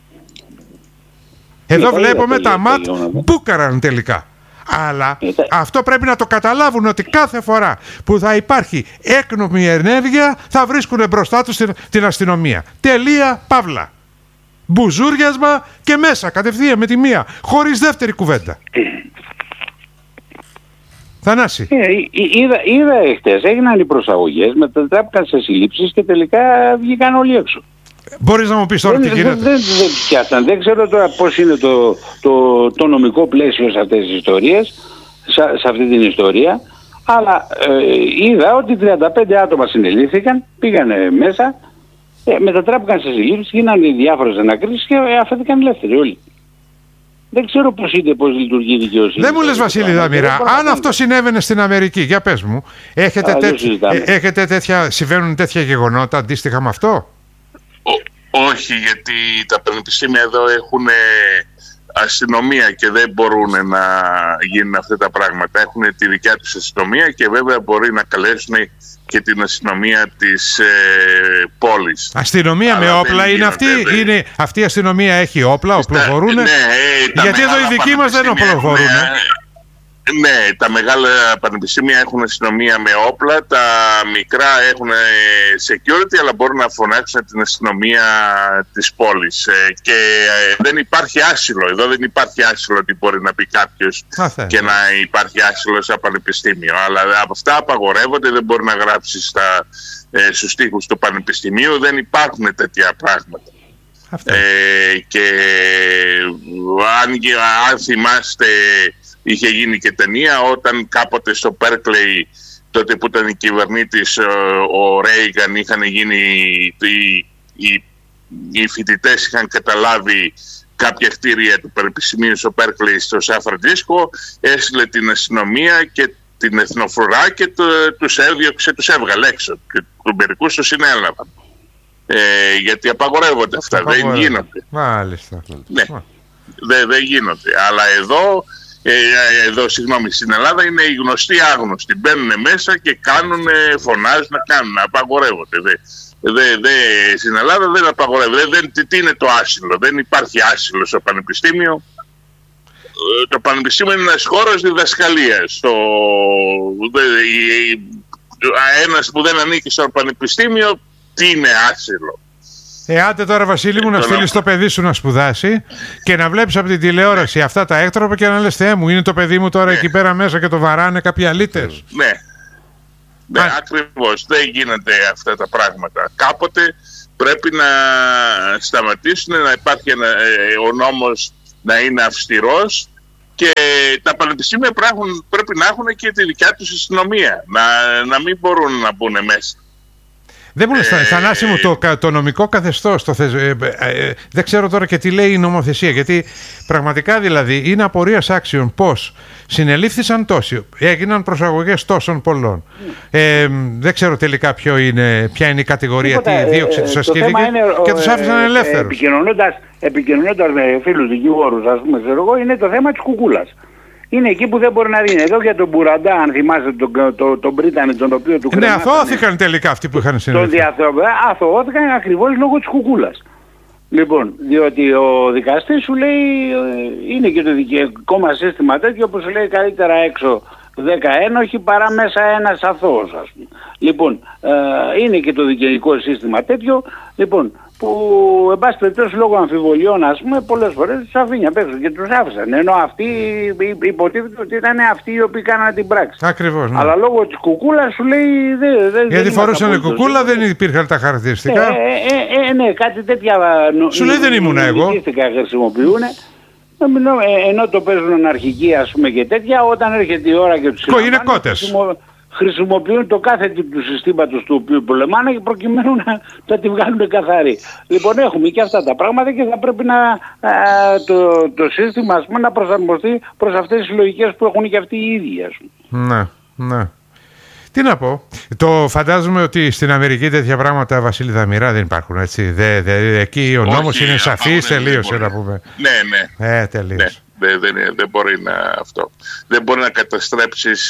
εδώ βλέπουμε τα ΜΑΤ μπούκαραν τελικά. Αλλά αυτό πρέπει να το καταλάβουν, ότι κάθε φορά που θα υπάρχει έκνομη ενέργεια θα βρίσκουν μπροστά τους την αστυνομία. Τελεία, παύλα. Μπουζούριασμα και μέσα κατευθείαν με τη μία, χωρίς δεύτερη κουβέντα. Θανάση. Είδα εχθές, έγιναν οι προσαγωγές, μετατράπηκαν σε συλλήψεις και τελικά βγήκαν όλοι έξω. Μπορείς να μου πεις τώρα τι γίνεται? Δεν ξέρω τώρα πώς είναι το νομικό πλαίσιο σε αυτές τις ιστορίες, σε αυτή την ιστορία, αλλά είδα ότι 35 άτομα συνελήφθηκαν, πήγανε μέσα, μετατράπηκαν σε συλλήψεις, γίνανε διάφορες ανακρίσεις και αφέθηκαν ελεύθεροι όλοι. Δεν ξέρω πώς λειτουργεί η δικαιοσύνη. Δεν μου λες, Βασίλη Δαμηρά, αν αυτό συνέβαινε στην Αμερική, για πες μου, συμβαίνουν τέτοια γεγονότα αντίστοιχα με αυτό? Όχι, γιατί τα πανεπιστήμια εδώ έχουν αστυνομία και δεν μπορούν να γίνουν αυτά τα πράγματα. Έχουν τη δικιά τους αστυνομία και βέβαια μπορεί να καλέσουν και την αστυνομία της πόλης. Αστυνομία με όπλα είναι αυτή? Είναι, αυτή η αστυνομία έχει όπλα, οπλοφορούν? Ναι, γιατί εδώ οι δικοί μας δεν οπλοφορούν. Ναι, τα μεγάλα πανεπιστήμια έχουν αστυνομία με όπλα, τα μικρά έχουν security, αλλά μπορούν να φωνάξουν την αστυνομία της πόλης. Και δεν υπάρχει άσυλο. Εδώ δεν υπάρχει άσυλο ότι μπορεί να πει κάποιος και να υπάρχει άσυλο σε πανεπιστήμιο. Αλλά από αυτά απαγορεύονται, δεν μπορεί να γράψει στους τοίχους του πανεπιστημίου, δεν υπάρχουν τέτοια πράγματα. Και αν θυμάστε, είχε γίνει και ταινία όταν κάποτε στο Πέρκλεϊ, τότε που ήταν η κυβερνήτης ο Ρέιγκαν, είχαν γίνει οι φοιτητές είχαν καταλάβει κάποια κτίρια του πανεπιστημίου στο Πέρκλεϊ στο Σαν Φραντζίσκο, έστειλε την αστυνομία και την εθνοφρουρά και τους έδιωξε, τους έβγαλε έξω και μερικούς τους συνέλαβαν. Γιατί απαγορεύονται αυτά, δεν γίνονται. Μάλιστα. Ναι, δεν γίνονται. Αλλά εδώ, συγγνώμη, στην Ελλάδα είναι οι γνωστοί άγνωστοι. Μπαίνουν μέσα και φωνάζουν να κάνουν, απαγορεύονται. Στην Ελλάδα δεν απαγορεύονται. Τι είναι το άσυλο? Δεν υπάρχει άσυλο στο πανεπιστήμιο. Το πανεπιστήμιο είναι ένας χώρος διδασκαλίας. Ένας που δεν ανήκει στο πανεπιστήμιο, τι είναι άσυλο? Άντε τώρα, Βασίλη μου, να στείλεις το παιδί σου να σπουδάσει και να βλέπεις από την τηλεόραση αυτά τα έκτροπα και να λες, Θεέ μου, είναι το παιδί μου τώρα εκεί πέρα μέσα και το βαράνε κάποιοι αλήτες. Ναι, ακριβώς. Δεν γίνεται αυτά τα πράγματα. Κάποτε πρέπει να σταματήσουν, να υπάρχει ο νόμος να είναι αυστηρός και τα πανεπιστήμια πρέπει να έχουν και τη δικιά τους αστυνομία, να μην μπορούν να μπουν μέσα. Δεν μου λες, Θανάση μου, το νομικό καθεστώς, δεν ξέρω τώρα και τι λέει η νομοθεσία, γιατί πραγματικά δηλαδή είναι απορίας άξιων πώς συνελήφθησαν τόσοι, έγιναν προσαγωγές τόσων πολλών. Δεν ξέρω τελικά ποια είναι η κατηγορία, τι δίωξη τους ασκήθηκε και τους άφησαν ελεύθερους. Επικοινωνώντας με φίλους δικηγόρους, ας πούμε, είναι το θέμα της κουκούλας. Είναι εκεί που δεν μπορεί να δίνει. Εδώ για τον Μπουραντά, αν θυμάστε τον Πρίτανη, τον οποίο του κρεμάσανε. Ναι, αθώθηκαν τελικά αυτοί που είχαν συνέλθει. Αθώθηκαν ακριβώς λόγω της κουκούλας. Λοιπόν, διότι ο δικαστής σου λέει, είναι και το δικαιωτικό μας σύστημα τέτοιο που σου λέει καλύτερα έξω 10 ένοχοι παρά μέσα ένας αθώος, ας πούμε. Λοιπόν, είναι και το δικαιωτικό σύστημα τέτοιο, λοιπόν, που εν πάση περιπτώσει λόγω αμφιβολιών, ας πούμε, πολλές φορές τους αφήνει απ' έξω και τους άφησαν. Ενώ αυτοί υποτίθεται ότι ήταν αυτοί οι οποίοι κάνανε την πράξη. Ακριβώς. Ναι. Αλλά λόγω της κουκούλας σου λέει γιατί φορούσαν κουκούλα, δεν υπήρχαν τα χαρακτηριστικά. Ναι, κάτι τέτοια. Σου λέει δεν ήμουν εγώ. Χρησιμοποιούν. Ενώ το παίζουν αναρχική, ας πούμε, και τέτοια, όταν έρχεται η ώρα και τους είναι κότες. Χρησιμοποιούν το κάθε τύπο του συστήματος του οποίου πολεμάνε και προκειμένου να τη βγάλουν καθαρή. Λοιπόν, έχουμε και αυτά τα πράγματα και θα πρέπει το σύστημα, ας πούμε, να προσαρμοστεί προς αυτές τις λογικές που έχουν και αυτοί οι ίδιοι, ας πούμε. Ναι. Τι να πω. Φαντάζομαι ότι στην Αμερική τέτοια πράγματα, Βασίλη Δαμηρά, δεν υπάρχουν, έτσι. Εκεί ο νόμος είναι σαφής, τελείωσε να πούμε. Ναι. Τελείωσε. Δεν μπορεί δεν μπορεί να καταστρέψεις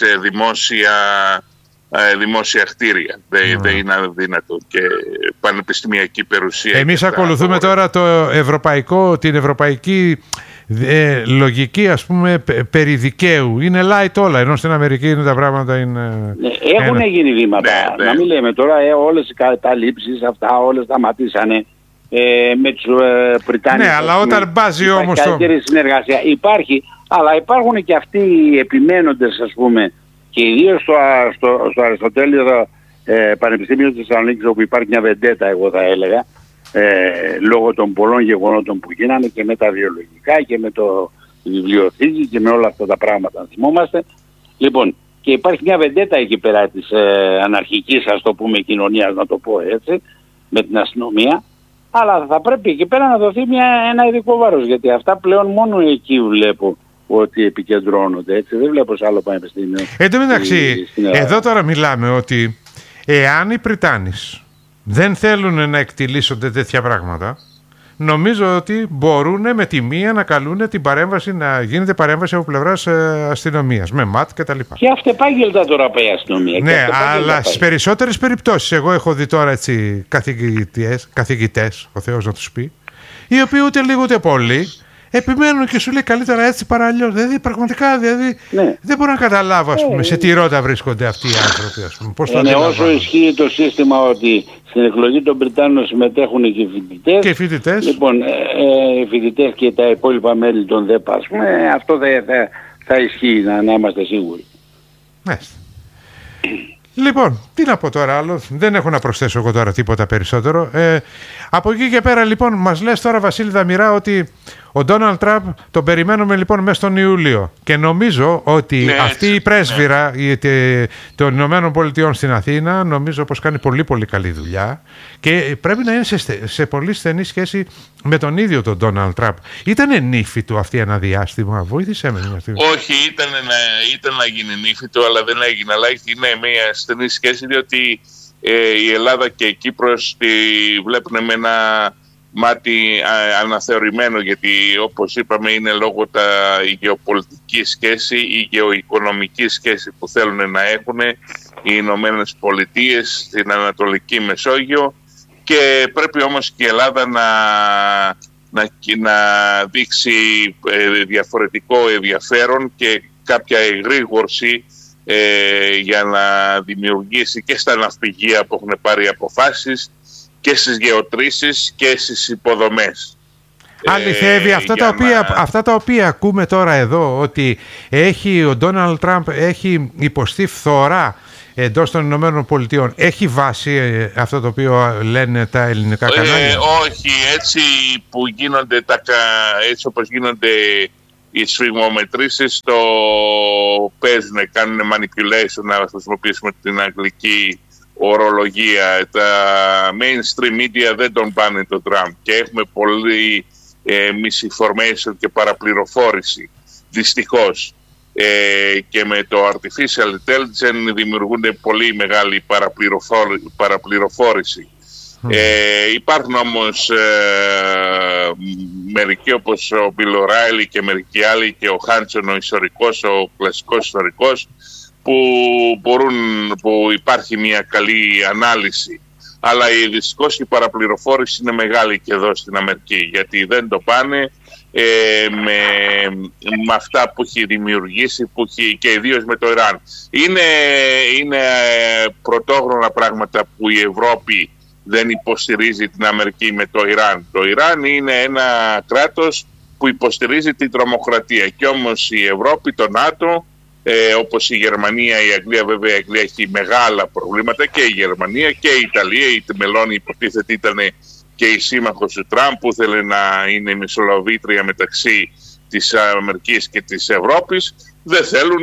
δημόσια κτίρια. Δεν είναι αδύνατο και πανεπιστημιακή περιουσία. Εμείς ακολουθούμε τώρα την ευρωπαϊκή λογική, ας πούμε, περί δικαίου. Είναι light όλα, ενώ στην Αμερική είναι τα πράγματα είναι... Έχουν γίνει βήματα. Να μην λέμε τώρα όλες οι καταλήψεις αυτά, όλες σταματήσανε. Με τους Βρυτάνιους. Ναι, αλλά όταν μπάζει όμως καλύτερη συνεργασία υπάρχει, αλλά υπάρχουν και αυτοί οι επιμένοντες, ας πούμε, και ιδίως στο Αριστοτέλειο Πανεπιστήμιο της Θεσσαλονίκης, όπου υπάρχει μια βεντέτα, εγώ θα έλεγα, λόγω των πολλών γεγονότων που γίνανε και με τα βιολογικά και με το βιβλιοθήκη και με όλα αυτά τα πράγματα, αν θυμόμαστε. Λοιπόν, και υπάρχει μια βεντέτα εκεί πέρα της αναρχικής, ας το πούμε, κοινωνίας, να το πω έτσι, με την αστυνομία. Αλλά θα πρέπει εκεί πέρα να δοθεί ένα ειδικό βάρος, γιατί αυτά πλέον μόνο εκεί βλέπω ότι επικεντρώνονται, έτσι. Δεν βλέπω σε άλλο πανεπιστήμιο. Εν τω μεταξύ, εδώ τώρα μιλάμε ότι εάν οι Πριτάνης δεν θέλουν να εκτιλήσονται τέτοια πράγματα, νομίζω ότι μπορούν με τη μία να καλούν την παρέμβαση, να γίνεται παρέμβαση από πλευράς αστυνομίας, με ΜΑΤ και τα λοιπά. Και αυτεπάγγελτα τώρα πάει η αστυνομία. Ναι, αλλά στις περισσότερες περιπτώσεις, εγώ έχω δει τώρα έτσι καθηγητές, ο Θεός να τους πει, οι οποίοι ούτε λίγο ούτε πολύ επιμένουν και σου λέει καλύτερα έτσι παρά αλλιώς. Δηλαδή, πραγματικά, δεν μπορώ να καταλάβω, ας πούμε, σε τι ρότα βρίσκονται αυτοί οι άνθρωποι, ας πούμε. Πώς όσο ισχύει το σύστημα ότι στην εκλογή των Βρυτάνων συμμετέχουν και οι φοιτητές. Λοιπόν, οι φοιτητές και τα υπόλοιπα μέλη των ΔΕΠ, ας πούμε, αυτό θα ισχύει, να είμαστε σίγουροι. Μάλιστα. Λοιπόν, τι να πω τώρα άλλο, δεν έχω να προσθέσω εγώ τώρα τίποτα περισσότερο. Από εκεί και πέρα λοιπόν μας λες τώρα, Βασίλη Δαμηρά, ότι ο Ντόναλντ Τραμπ τον περιμένουμε λοιπόν μέσα στον Ιούλιο και νομίζω ότι αυτή η πρέσβυρα των Ηνωμένων Πολιτειών στην Αθήνα νομίζω πως κάνει πολύ πολύ καλή δουλειά και πρέπει να είναι σε πολύ στενή σχέση με τον ίδιο τον Ντόναλντ Τραμπ. Ήτανε νύφη του αυτή ένα διάστημα, βοήθησε με μια στιγμή. Όχι, ήταν να γίνει νύφη του, αλλά δεν έγινε, αλλά είναι μια στενή σχέση, διότι η Ελλάδα και η Κύπρος τη βλέπουν με ένα μάτι αναθεωρημένο, γιατί όπως είπαμε είναι λόγω η γεωπολιτική σχέση, η γεωοικονομική σχέση που θέλουν να έχουν οι Ηνωμένες Πολιτείες στην Ανατολική Μεσόγειο, και πρέπει όμως και η Ελλάδα να δείξει διαφορετικό ενδιαφέρον και κάποια εγρήγορση για να δημιουργήσει και στα ναυπηγεία που έχουν πάρει αποφάσεις και στις γεωτρήσεις και στις υποδομές. Αληθεύει αυτά τα οποία ακούμε τώρα εδώ, ότι ο Ντόναλντ Τραμπ έχει υποστεί φθορά εντός των Ηνωμένων Πολιτειών, έχει βάση αυτό το οποίο λένε τα ελληνικά κανάλια? Όχι, έτσι που γίνονται έτσι όπως γίνονται οι σφιγμομετρήσεις, το παίζουν, κάνουν manipulation, να χρησιμοποιήσουμε την αγγλική ορολογία. Τα mainstream media δεν τον πάνε τον Τραμπ και έχουμε πολύ misinformation και παραπληροφόρηση, δυστυχώς. Και με το artificial intelligence δημιουργούνται πολύ μεγάλη παραπληροφόρηση. Υπάρχουν όμως μερικοί όπως ο Μπιλ Ο'Ράιλι και μερικοί άλλοι, και ο Χάντσον ο ιστορικός, ο κλασικός ιστορικός, που υπάρχει μια καλή ανάλυση. Αλλά δυστυχώς η παραπληροφόρηση είναι μεγάλη και εδώ στην Αμερική, γιατί δεν το πάνε με αυτά που έχει δημιουργήσει, και ιδίως με το Ιράν. Είναι πρωτόγνωρα πράγματα που η Ευρώπη δεν υποστηρίζει την Αμερική με το Ιράν. Το Ιράν είναι ένα κράτος που υποστηρίζει την τρομοκρατία, και όμως η Ευρώπη, το ΝΑΤΟ, όπως η Γερμανία, η Αγγλία, βέβαια η Αγγλία έχει μεγάλα προβλήματα, και η Γερμανία και η Ιταλία, η Μελώνη υποτίθεται ήταν και η σύμμαχος του Τραμπ, που ήθελε να είναι μεσολαβήτρια μεταξύ της Αμερικής και της Ευρώπης, δεν θέλουν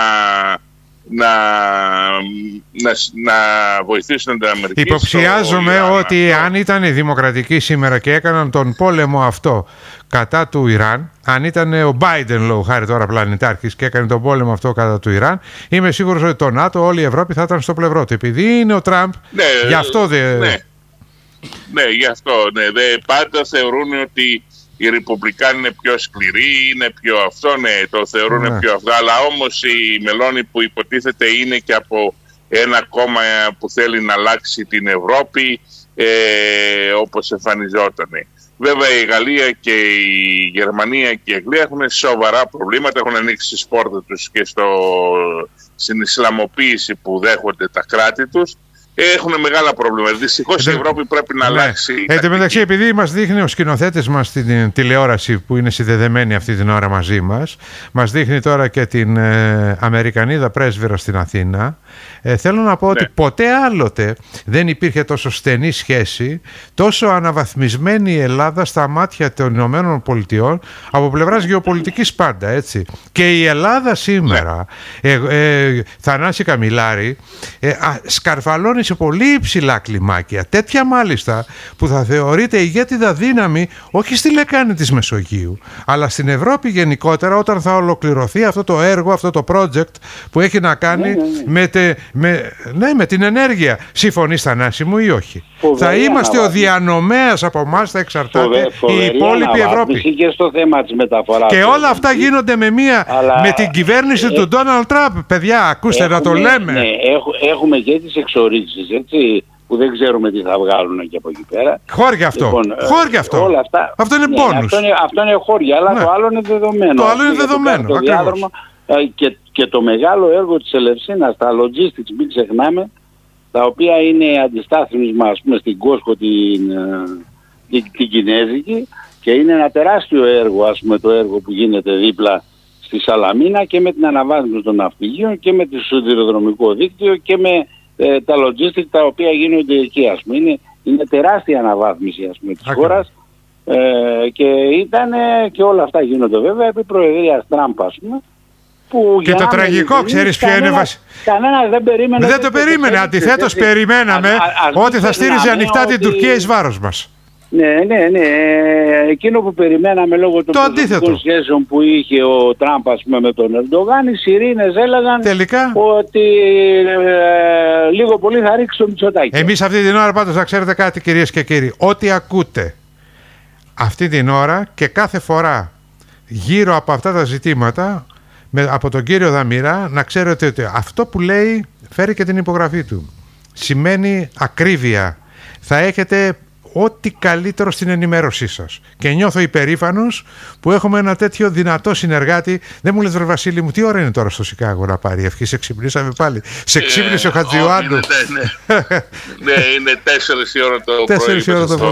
να βοηθήσουν την Αμερική. Υποψιάζομαι ότι αν ήταν οι δημοκρατικοί σήμερα και έκαναν τον πόλεμο αυτό κατά του Ιράν, αν ήταν ο Μπάιντεν λόγω χάρη τώρα πλανητάρχης και έκανε τον πόλεμο αυτό κατά του Ιράν, είμαι σίγουρος ότι το ΝΑΤΟ, όλη η Ευρώπη θα ήταν στο πλευρό του. Επειδή είναι ο Τραμπ, γι' αυτό δεν... Ναι, γι' αυτό. Πάντα θεωρούν ότι οι Ρεπουμπλικάνοι είναι πιο σκληροί, είναι πιο αυτό, το θεωρούν πιο αυτό. Αλλά όμως η Μελώνη, που υποτίθεται είναι και από ένα κόμμα που θέλει να αλλάξει την Ευρώπη, όπως εμφανιζόταν. Βέβαια η Γαλλία και η Γερμανία και η Αγγλία έχουν σοβαρά προβλήματα, έχουν ανοίξει τις πόρτες τους και στην Ισλαμοποίηση που δέχονται τα κράτη τους. Έχουν μεγάλα προβλήματα. Δυστυχώς η Ευρώπη πρέπει να αλλάξει. Εν τω μεταξύ, επειδή μας δείχνει ο σκηνοθέτης μας στην τηλεόραση που είναι συνδεδεμένη αυτή την ώρα μαζί μας, μας δείχνει τώρα και την Αμερικανίδα πρέσβυρα στην Αθήνα. Θέλω να πω ότι ποτέ άλλοτε δεν υπήρχε τόσο στενή σχέση, τόσο αναβαθμισμένη η Ελλάδα στα μάτια των Ηνωμένων Πολιτειών από πλευράς γεωπολιτικής πάντα, έτσι. Και η Ελλάδα σήμερα, Θανάση Καμιλάρη, σκαρφαλώνει σε πολύ υψηλά κλιμάκια, τέτοια μάλιστα που θα θεωρείται ηγέτιδα δύναμη όχι στη λεκάνη της Μεσογείου, αλλά στην Ευρώπη γενικότερα, όταν θα ολοκληρωθεί αυτό το έργο, αυτό το project που έχει να κάνει με την ενέργεια. Συμφωνείς, Θανάση μου, ή όχι? Θα είμαστε ο διανομέας από εμάς, θα εξαρτάται η υπόλοιπη Ευρώπη. Και στο θέμα της μεταφοράς. Και όλα αυτά γίνονται με την κυβέρνηση του Ντόναλντ Τραμπ. Παιδιά, ακούστε, να το λέμε. Ναι, έχουμε και τις εξορίξεις, έτσι, που δεν ξέρουμε τι θα βγάλουν και από εκεί πέρα. Χώρια αυτό. Λοιπόν, χώρια αυτό. Όλα αυτά, αυτό είναι πόνους. Αυτό είναι χώρια, αλλά το άλλο είναι δεδομένο. Το άλλο είναι δεδομένο. Το διάδρομο, και το μεγάλο έργο της Ελευσίνας, τα logistics, μην ξεχνάμε, τα οποία είναι αντιστάθμισμα, ας πούμε, στην Κόσκο την Κινέζικη, και είναι ένα τεράστιο έργο, ας πούμε, το έργο που γίνεται δίπλα στη Σαλαμίνα, και με την αναβάθμιση των ναυπηγείων και με το σιδηροδρομικό δίκτυο και με τα logistics τα οποία γίνονται εκεί, ας πούμε. Είναι τεράστια αναβάθμιση, ας πούμε, της χώρας, και ήταν, και όλα αυτά γίνονται βέβαια επί προεδρίας Τραμπ, ας πούμε. Και το τραγικό, ξέρεις ποιο είναι, κανένας δεν περίμενε. Δεν το περίμενε, αντιθέτως περιμέναμε ότι θα στήριζε ανοιχτά την Τουρκία εις βάρος μας. Ναι. Εκείνο που περιμέναμε λόγω των πολιτικών σχέσεων που είχε ο Τραμπ, ας πούμε, με τον Ερντογάν, οι Σιρήνες έλεγαν τελικά ότι λίγο πολύ θα ρίξει το Μητσοτάκη. Εμείς αυτή την ώρα, πάντως, να ξέρετε κάτι, κυρίες και κύριοι, ό,τι ακούτε αυτή την ώρα και κάθε φορά γύρω από αυτά τα ζητήματα από τον κύριο Δαμήρα, να ξέρετε ότι αυτό που λέει φέρει και την υπογραφή του. Σημαίνει ακρίβεια. Θα έχετε ό,τι καλύτερο στην ενημέρωσή σας. Και νιώθω υπερήφανος που έχουμε ένα τέτοιο δυνατό συνεργάτη. Δεν μου λες, βρε Βασίλη μου, τι ώρα είναι τώρα στο Σικάγο να πάρει ευχή? Σε ξυπνήσαμε πάλι. Σε ξύπνησε ο Χατζιωάννου. Ναι, είναι 4 η ώρα το πρωί. 4 η ώρα το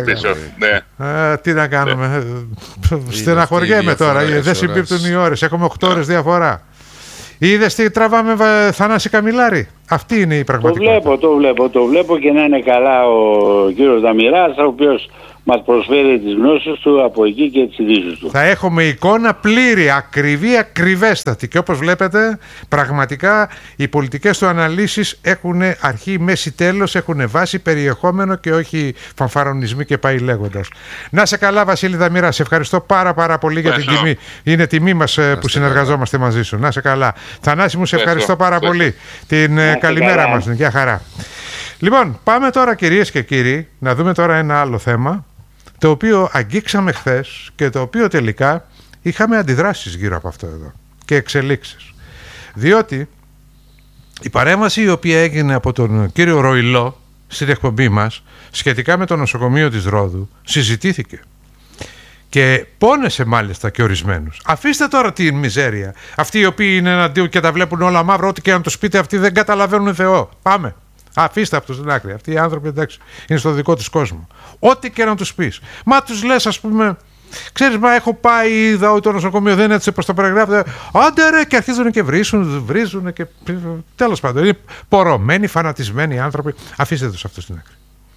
πρωί. Τι να κάνουμε. Στεναχωριέμαι τώρα. Δεν συμπίπτουν οι ώρες. Έχουμε 8 ώρες διαφορά. Είδες τι τραβάμε, Θανάση Καμιλάρη? Αυτή είναι η πραγματικότητα. Το βλέπω και να είναι καλά ο κύριος Δαμηράς, ο οποίος μας προσφέρει τις γνώσεις του από εκεί και τις ειδήσεις του. Θα έχουμε εικόνα πλήρη, ακριβή, ακριβέστατη, και όπως βλέπετε πραγματικά οι πολιτικές του αναλύσεις έχουν αρχή, μέση, τέλος, έχουν βάση, περιεχόμενο και όχι φανφαρονισμοί και πάει λέγοντας. Να σε καλά, Βασίλη Δαμηρά, σε ευχαριστώ πάρα πολύ για την τιμή. Είναι τιμή μας που συνεργαζόμαστε μαζί σου. Να σε καλά. Θανάση μου, σε ευχαριστώ πάρα πολύ. Την καλημέρα μας. Γεια χαρά. Λοιπόν, πάμε τώρα, κυρίες και κύριοι, να δούμε τώρα ένα άλλο θέμα, το οποίο αγγίξαμε χθες και το οποίο τελικά είχαμε αντιδράσεις γύρω από αυτό εδώ και εξελίξεις. Διότι η παρέμβαση η οποία έγινε από τον κύριο Ροϊλό στην εκπομπή μας σχετικά με το νοσοκομείο της Ρόδου συζητήθηκε και πόνεσε μάλιστα και ορισμένους. Αφήστε τώρα την μιζέρια. Αυτοί οι οποίοι είναι εναντίον και τα βλέπουν όλα μαύρα, ό,τι και να τους πείτε, αυτοί δεν καταλαβαίνουν Θεό. Πάμε. Αφήστε αυτούς στην άκρη. Αυτοί οι άνθρωποι, εντάξει, είναι στο δικό τους κόσμο. Ό,τι και να τους πεις. Μα τους λες, ας πούμε, ξέρεις, μα έχω πάει, είδα ότι το νοσοκομείο δεν είναι έτσι όπως το περιγράφεται. Άντε ρε, και αρχίζουν και βρίζουν και. Τέλος πάντων, είναι πορωμένοι, φανατισμένοι άνθρωποι. Αφήστε τους αυτούς στην άκρη.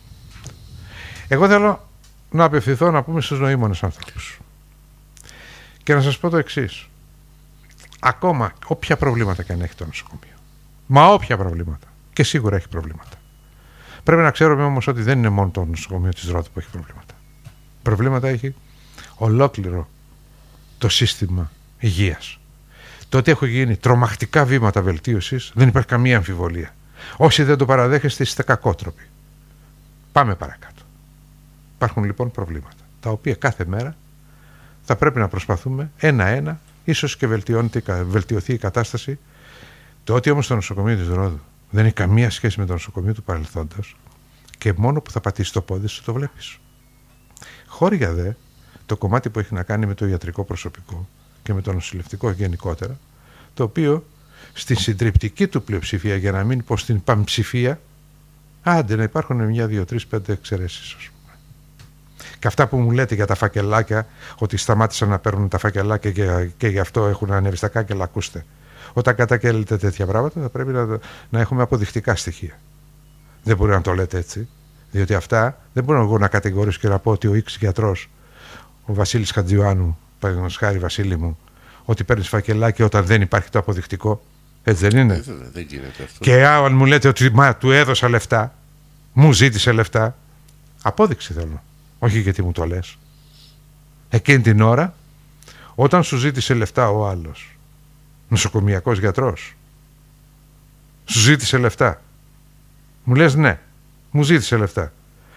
Εγώ θέλω να απευθυνθώ να πούμε στους νοήμονες άνθρωπους και να σας πω το εξής. Ακόμα όποια προβλήματα και αν έχει το νοσοκομείο, μα όποια προβλήματα, και σίγουρα έχει προβλήματα, πρέπει να ξέρουμε όμως ότι δεν είναι μόνο το νοσοκομείο της Ρόδου που έχει προβλήματα. Προβλήματα έχει ολόκληρο το σύστημα υγείας. Το ότι έχουν γίνει τρομακτικά βήματα βελτίωσης δεν υπάρχει καμία αμφιβολία. Όσοι δεν το παραδέχεστε είστε κακότροποι. Πάμε παρακάτω. Υπάρχουν λοιπόν προβλήματα, τα οποία κάθε μέρα θα πρέπει να προσπαθούμε ένα-ένα, ίσως και βελτιωθεί η κατάσταση. Το ότι όμως το νοσοκομείο της Ρόδου δεν έχει καμία σχέση με το νοσοκομείο του παρελθόντος και μόνο που θα πατήσει το πόδι σου το βλέπεις. Χώρια δε το κομμάτι που έχει να κάνει με το ιατρικό προσωπικό και με το νοσηλευτικό γενικότερα, το οποίο στη συντριπτική του πλειοψηφία, για να μην πω στην πανψηφία, άντε να υπάρχουν 1, 2, 3, 5 εξαιρέσεις. Και αυτά που μου λέτε για τα φακελάκια, ότι σταμάτησαν να παίρνουν τα φακελάκια και γι' αυτό έχουν ανέβει στα κάκελα, ακούστε. Όταν καταγγέλλετε τέτοια πράγματα θα πρέπει να έχουμε αποδεικτικά στοιχεία. Δεν μπορεί να το λέτε έτσι, διότι αυτά δεν μπορώ εγώ να κατηγορήσω και να πω ότι ο X γιατρός, ο Βασίλης Χατζιωάννου, παραδείγματος χάρη Βασίλη μου, ότι παίρνεις φακελάκια όταν δεν υπάρχει το αποδεικτικό. Έτσι δεν είναι? Δεν γίνεται αυτό. Και αν μου λέτε ότι του έδωσα λεφτά, μου ζήτησε λεφτά, απόδειξη θέλω. Όχι γιατί μου το λες. Εκείνη την ώρα, όταν σου ζήτησε λεφτά ο άλλος, νοσοκομιακός γιατρός, σου ζήτησε λεφτά, μου λες ναι, μου ζήτησε λεφτά.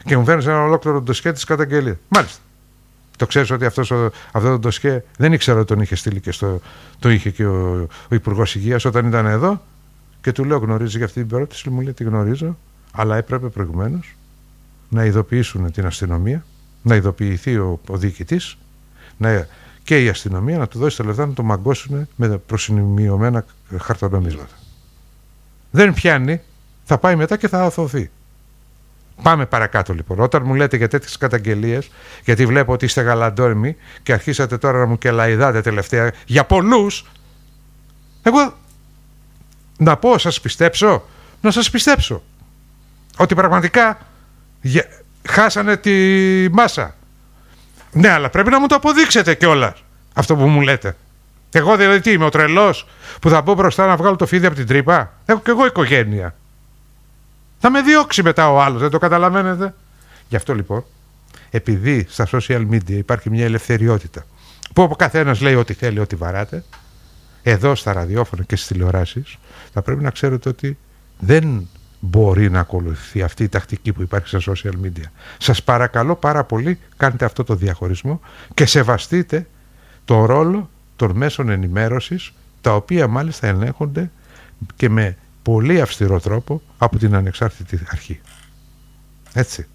Και μου φέρνει ένα ολόκληρο ντοσιέ της καταγγελίας. Μάλιστα. Το ξέρεις ότι αυτό το ντοσιέ δεν ήξερα ότι τον είχε στείλει και το είχε και ο Υπουργός Υγείας όταν ήταν εδώ. Και του λέω: γνωρίζει για αυτή την περίπτωση? Μου λέει: τη γνωρίζω, αλλά έπρεπε προηγουμένως να ειδοποιήσουν την αστυνομία, να ειδοποιηθεί ο διοικητής και η αστυνομία να του δώσει τα λεφτά να το μαγκώσουν με προσημειωμένα χαρτονομίσματα. Δεν πιάνει, θα πάει μετά και θα αθωωθεί. Πάμε παρακάτω λοιπόν. Όταν μου λέτε για τέτοιες καταγγελίες, γιατί βλέπω ότι είστε γαλαντόρμοι και αρχίσατε τώρα να μου κελαϊδάτε τελευταία για πολλούς, εγώ να πω, σας πιστέψω, να σας πιστέψω ότι πραγματικά χάσανε τη μάσα. Ναι, αλλά πρέπει να μου το αποδείξετε κιόλας αυτό που μου λέτε. Εγώ δηλαδή τι είμαι, ο τρελός που θα πω μπροστά να βγάλω το φίδι από την τρύπα? Έχω κι εγώ οικογένεια. Θα με διώξει μετά ο άλλος, δεν το καταλαβαίνετε? Γι' αυτό λοιπόν, επειδή στα social media υπάρχει μια ελευθεριότητα που ο καθένας λέει ό,τι θέλει, ό,τι βαράτε, εδώ στα ραδιόφωνα και στις τηλεοράσεις θα πρέπει να ξέρετε ότι δεν μπορεί να ακολουθεί αυτή η τακτική που υπάρχει στα social media. Σας παρακαλώ πάρα πολύ, κάντε αυτό το διαχωρισμό και σεβαστείτε το ρόλο των μέσων ενημέρωσης, τα οποία μάλιστα ελέγχονται και με πολύ αυστηρό τρόπο από την ανεξάρτητη αρχή. Έτσι.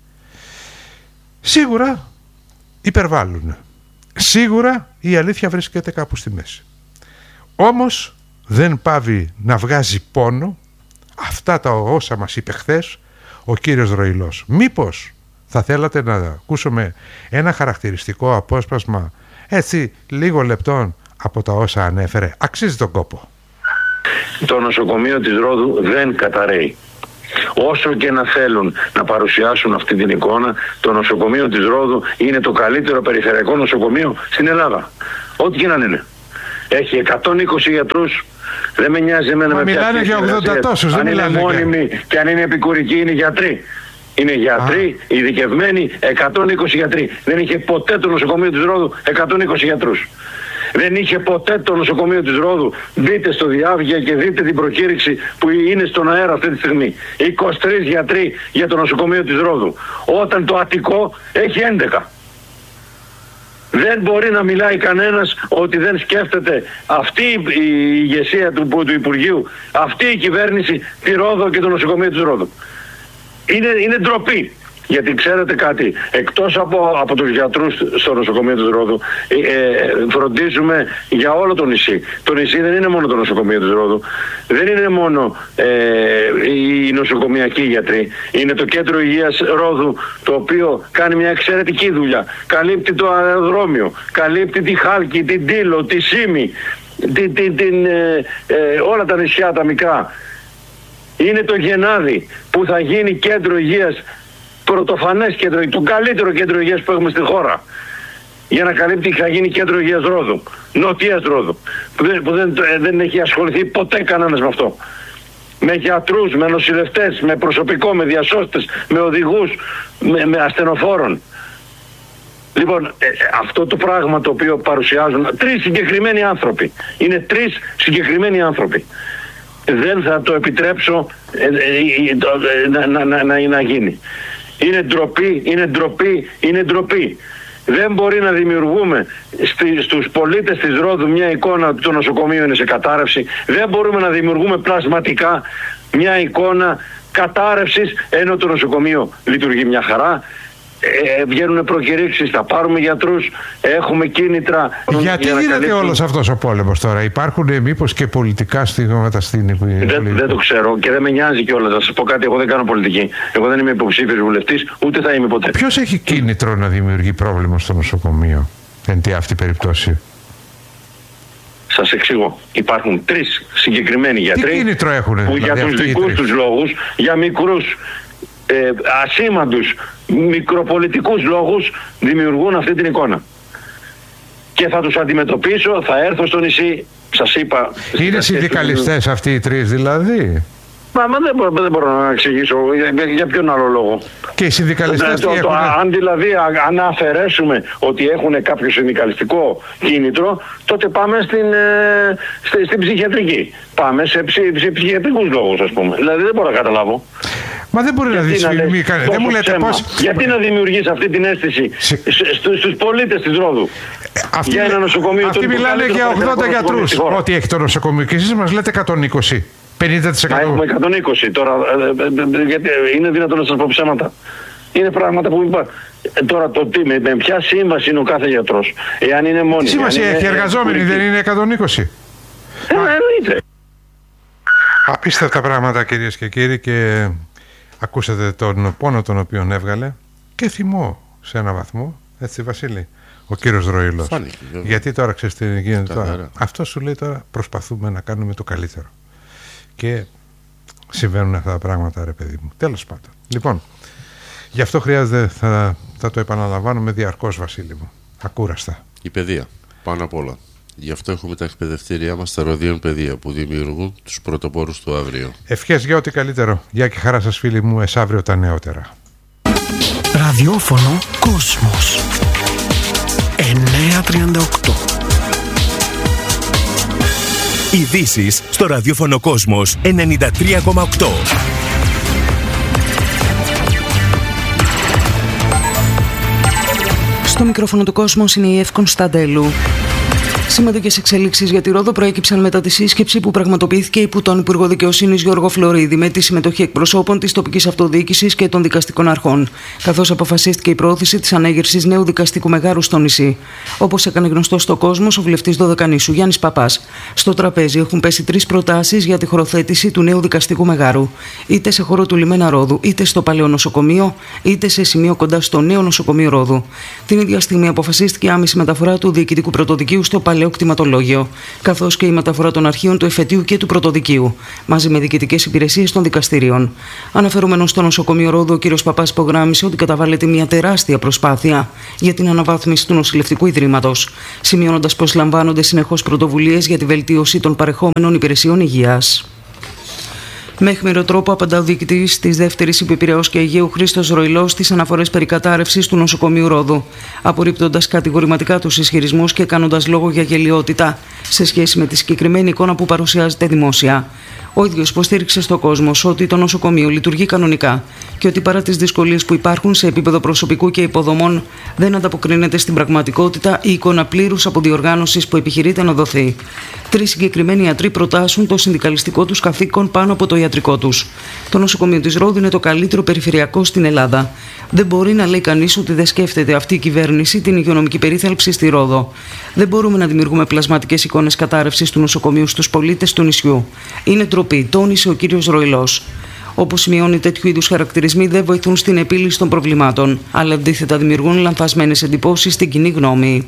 Σίγουρα υπερβάλλουν. Σίγουρα η αλήθεια βρίσκεται κάπου στη μέση. Όμως δεν πάβει να βγάζει πόνο αυτά τα όσα μας είπε χθες ο κύριος Ροηλός. Μήπως θα θέλατε να ακούσουμε ένα χαρακτηριστικό απόσπασμα έτσι λίγο λεπτών από τα όσα ανέφερε? Αξίζει τον κόπο. Το νοσοκομείο της Ρόδου δεν καταρρέει. Όσο και να θέλουν να παρουσιάσουν αυτή την εικόνα, το νοσοκομείο της Ρόδου είναι το καλύτερο περιφερειακό νοσοκομείο στην Ελλάδα. Ό,τι και να είναι. Έχει 120 γιατρούς. Δεν με νοιάζει εμένα με ποια μιλάνε για 80 τόσους. Αν είναι μόνιμοι και αν είναι επικουρικοί, είναι γιατροί. Είναι γιατροί, ειδικευμένοι, 120 γιατροί. Δεν είχε ποτέ το νοσοκομείο της Ρόδου 120 γιατρούς. Δεν είχε ποτέ το νοσοκομείο της Ρόδου. Μπείτε στο Διάβγεια και δείτε την προκήρυξη που είναι στον αέρα αυτή τη στιγμή. 23 γιατροί για το νοσοκομείο της Ρόδου. Όταν το Αττικό έχει 11. Δεν μπορεί να μιλάει κανένας ότι δεν σκέφτεται αυτή η ηγεσία του Υπουργείου, αυτή η κυβέρνηση, τη Ρόδο και το νοσοκομείο της Ρόδου. Είναι ντροπή. Γιατί ξέρετε κάτι, εκτός από τους γιατρούς στο νοσοκομείο της Ρόδου, φροντίζουμε για όλο το νησί. Το νησί δεν είναι μόνο το νοσοκομείο της Ρόδου, δεν είναι μόνο οι νοσοκομιακοί γιατροί. Είναι το κέντρο υγείας Ρόδου, το οποίο κάνει μια εξαιρετική δουλειά. Καλύπτει το αεροδρόμιο, καλύπτει τη Χάλκη, την Τήλο, τη Σύμη, όλα τα νησιά τα μικρά. Είναι το Γενάδη που θα γίνει κέντρο υγείας, πρωτοφανές κέντρο, το καλύτερο κέντρο υγείας που έχουμε στη χώρα. Για να καλύπτει, θα γίνει κέντρο υγείας Ρόδου, νοτιάς Ρόδου, που δεν έχει ασχοληθεί ποτέ κανένας με αυτό. Με γιατρούς, με νοσηλευτές, με προσωπικό, με διασώστες, με οδηγούς, με ασθενοφόρων. Λοιπόν, αυτό το πράγμα το οποίο παρουσιάζουν τρεις συγκεκριμένοι άνθρωποι. Είναι τρεις συγκεκριμένοι άνθρωποι. Δεν θα το επιτρέψω να γίνει. Είναι ντροπή, είναι ντροπή, είναι ντροπή. Δεν μπορεί να δημιουργούμε στους πολίτες της Ρόδου μια εικόνα ότι το νοσοκομείο είναι σε κατάρρευση. Δεν μπορούμε να δημιουργούμε πλασματικά μια εικόνα κατάρρευσης ενώ το νοσοκομείο λειτουργεί μια χαρά. Βγαίνουν προκηρύξεις, θα πάρουμε γιατρούς, έχουμε κίνητρα. Γιατί γίνεται όλος αυτός ο πόλεμος τώρα? Υπάρχουν μήπως και πολιτικά στοιχήματα στην δεν το ξέρω και δεν με νοιάζει κιόλας. Θα σας πω κάτι, εγώ δεν κάνω πολιτική. Εγώ δεν είμαι υποψήφιος βουλευτής, ούτε θα είμαι ποτέ. Ποιος έχει κίνητρο να δημιουργεί πρόβλημα στο νοσοκομείο εν τη αυτή περιπτώσει? Σας εξηγώ. Υπάρχουν τρεις συγκεκριμένοι γιατροί. Τι κίνητρο έχουν, που δηλαδή, για τους δικούς τους λόγους, για μικρούς ασήμαντους μικροπολιτικούς λόγους δημιουργούν αυτή την εικόνα. Και θα τους αντιμετωπίσω, θα έρθω στο νησί, σας είπα. Είναι συνδικαλιστές αυτοί οι τρεις δηλαδή? Μα δεν μπορώ να εξηγήσω για ποιον άλλο λόγο. Και οι συνδικαλιστές αν δηλαδή αν αφαιρέσουμε ότι έχουν κάποιο συνδικαλιστικό κίνητρο, τότε πάμε στην ψυχιατρική. Πάμε σε ψυχιατρικούς λόγους, ας πούμε. Δηλαδή δεν μπορώ να καταλάβω. Μα δεν μπορεί να δεις φιλμή. Δεν μου λέτε πώς. Γιατί να δημιουργείς αυτή την αίσθηση στους πολίτες της Ρόδου. Για ένα νοσοκομείο. Αυτοί μιλάνε για 80 γιατρούς. Ό,τι έχει το νοσοκομείο. Και εσείς μας λέτε 120. 50%. Να έχουμε 120 τώρα. Γιατί είναι δυνατόν να σας πω ψέματα. Είναι πράγματα που υπάρχουν. Τώρα το τι, με ποια σύμβαση είναι ο κάθε γιατρός. Εάν είναι μόνοι. Σύμβαση έχει εργαζόμενοι, δεν είναι 120. Εννοείται. Απίστευτα πράγματα, κυρίες και κύριοι, και ακούσατε τον πόνο τον οποίο έβγαλε και θυμό σε ένα βαθμό, έτσι Βασίλη, ο κύριος Ροϊλός. Γιατί τώρα ξέρεις τι γίνεται τώρα. Αυτό σου λέει τώρα προσπαθούμε να κάνουμε το καλύτερο. Και συμβαίνουν αυτά τα πράγματα, ρε παιδί μου. Τέλος πάντων. Λοιπόν, γι' αυτό χρειάζεται, θα το επαναλαμβάνουμε διαρκώς, Βασίλη μου. Ακούραστα. Η παιδεία, πάνω απ' όλα. Γι' αυτό έχουμε τα εκπαιδευτήριά μας στα Ροδιών Παιδεία που δημιουργούν τους πρωτοπόρους του αύριο. Ευχές για ό,τι καλύτερο. Γεια και χαρά σας, φίλοι μου, εσαύριο τα νεότερα. Ραδιόφωνο Κόσμος 938. Ειδήσεις στο ραδιόφωνο Κόσμος 93,8. Στο μικρόφωνο του Κόσμος είναι η Εύη Κωνσταντέλου. Σημαντικές εξελίξεις για τη Ρόδο προέκυψαν μετά τη σύσκεψη που πραγματοποιήθηκε υπό τον Υπουργό Δικαιοσύνης Γιώργο Φλωρίδη με τη συμμετοχή εκπροσώπων της τοπικής αυτοδιοίκησης και των δικαστικών αρχών, καθώς αποφασίστηκε η προώθηση της ανέγερσης νέου δικαστικού μεγάρου στο νησί. Όπως έκανε γνωστό στο Κόσμος ο βουλευτής Δωδεκανήσου Γιάννης Παπάς, στο τραπέζι έχουν πέσει 3 προτάσεις για τη χωροθέτηση του νέου δικαστικού μεγάρου, είτε σε χώρο του λιμένα Ρόδου, είτε στο παλαιό νοσοκομείο, είτε σε σημείο κοντά στο νέο νοσοκομείο Ρόδου. Την ίδια στιγμή αποφασίστηκε η άμεση μεταφορά του διοικητικού πρωτοδικείου στο παλαιό κτηματολόγιο, καθώς και η μεταφορά των αρχείων του εφετείου και του πρωτοδικείου, μαζί με διοικητικές υπηρεσίες των δικαστηρίων. Αναφερόμενος στο νοσοκομείο Ρόδου, ο κ. Παπάς υπογράμμισε ότι καταβάλλεται μια τεράστια προσπάθεια για την αναβάθμιση του νοσηλευτικού ιδρύματος, σημειώνοντας πως λαμβάνονται συνεχώς πρωτοβουλίες για τη βελτίωση των παρεχόμενων υπηρεσιών υγείας. Με αιχμηρό τρόπο απαντά ο διοικητής της δεύτερης Υπηπειραιώς και Αιγαίου Χρήστος Ροϊλός στις αναφορές περί κατάρρευσης του νοσοκομείου Ρόδου, απορρίπτοντας κατηγορηματικά τους ισχυρισμούς και κάνοντας λόγο για γελοιότητα σε σχέση με τη συγκεκριμένη εικόνα που παρουσιάζεται δημόσια. Ο ίδιος υποστήριξε στο κόσμο ότι το νοσοκομείο λειτουργεί κανονικά και ότι παρά τις δυσκολίες που υπάρχουν σε επίπεδο προσωπικού και υποδομών, δεν ανταποκρίνεται στην πραγματικότητα η εικόνα πλήρους αποδιοργάνωσης που επιχειρείται να δοθεί. 3 συγκεκριμένοι ιατροί προτάσουν το συνδικαλιστικό τους καθήκον πάνω από το ιατρικό τους. Το νοσοκομείο της Ρόδου είναι το καλύτερο περιφερειακό στην Ελλάδα. Δεν μπορεί να λέει κανείς ότι δεν σκέφτεται αυτή η κυβέρνηση την υγειονομική περίθαλψη στη Ρόδο. Δεν μπορούμε να δημιουργούμε πλασματικές εικόνες κατάρρευσης του νοσοκομείου στους πολίτες του νησιού. Είναι ντροπή, τόνισε ο κύριος Ροϊλός. Όπως σημειώνει, τέτοιου είδους χαρακτηρισμοί δεν βοηθούν στην επίλυση των προβλημάτων, αλλά αντίθετα δημιουργούν λανθασμένες εντυπώσεις στην κοινή γνώμη.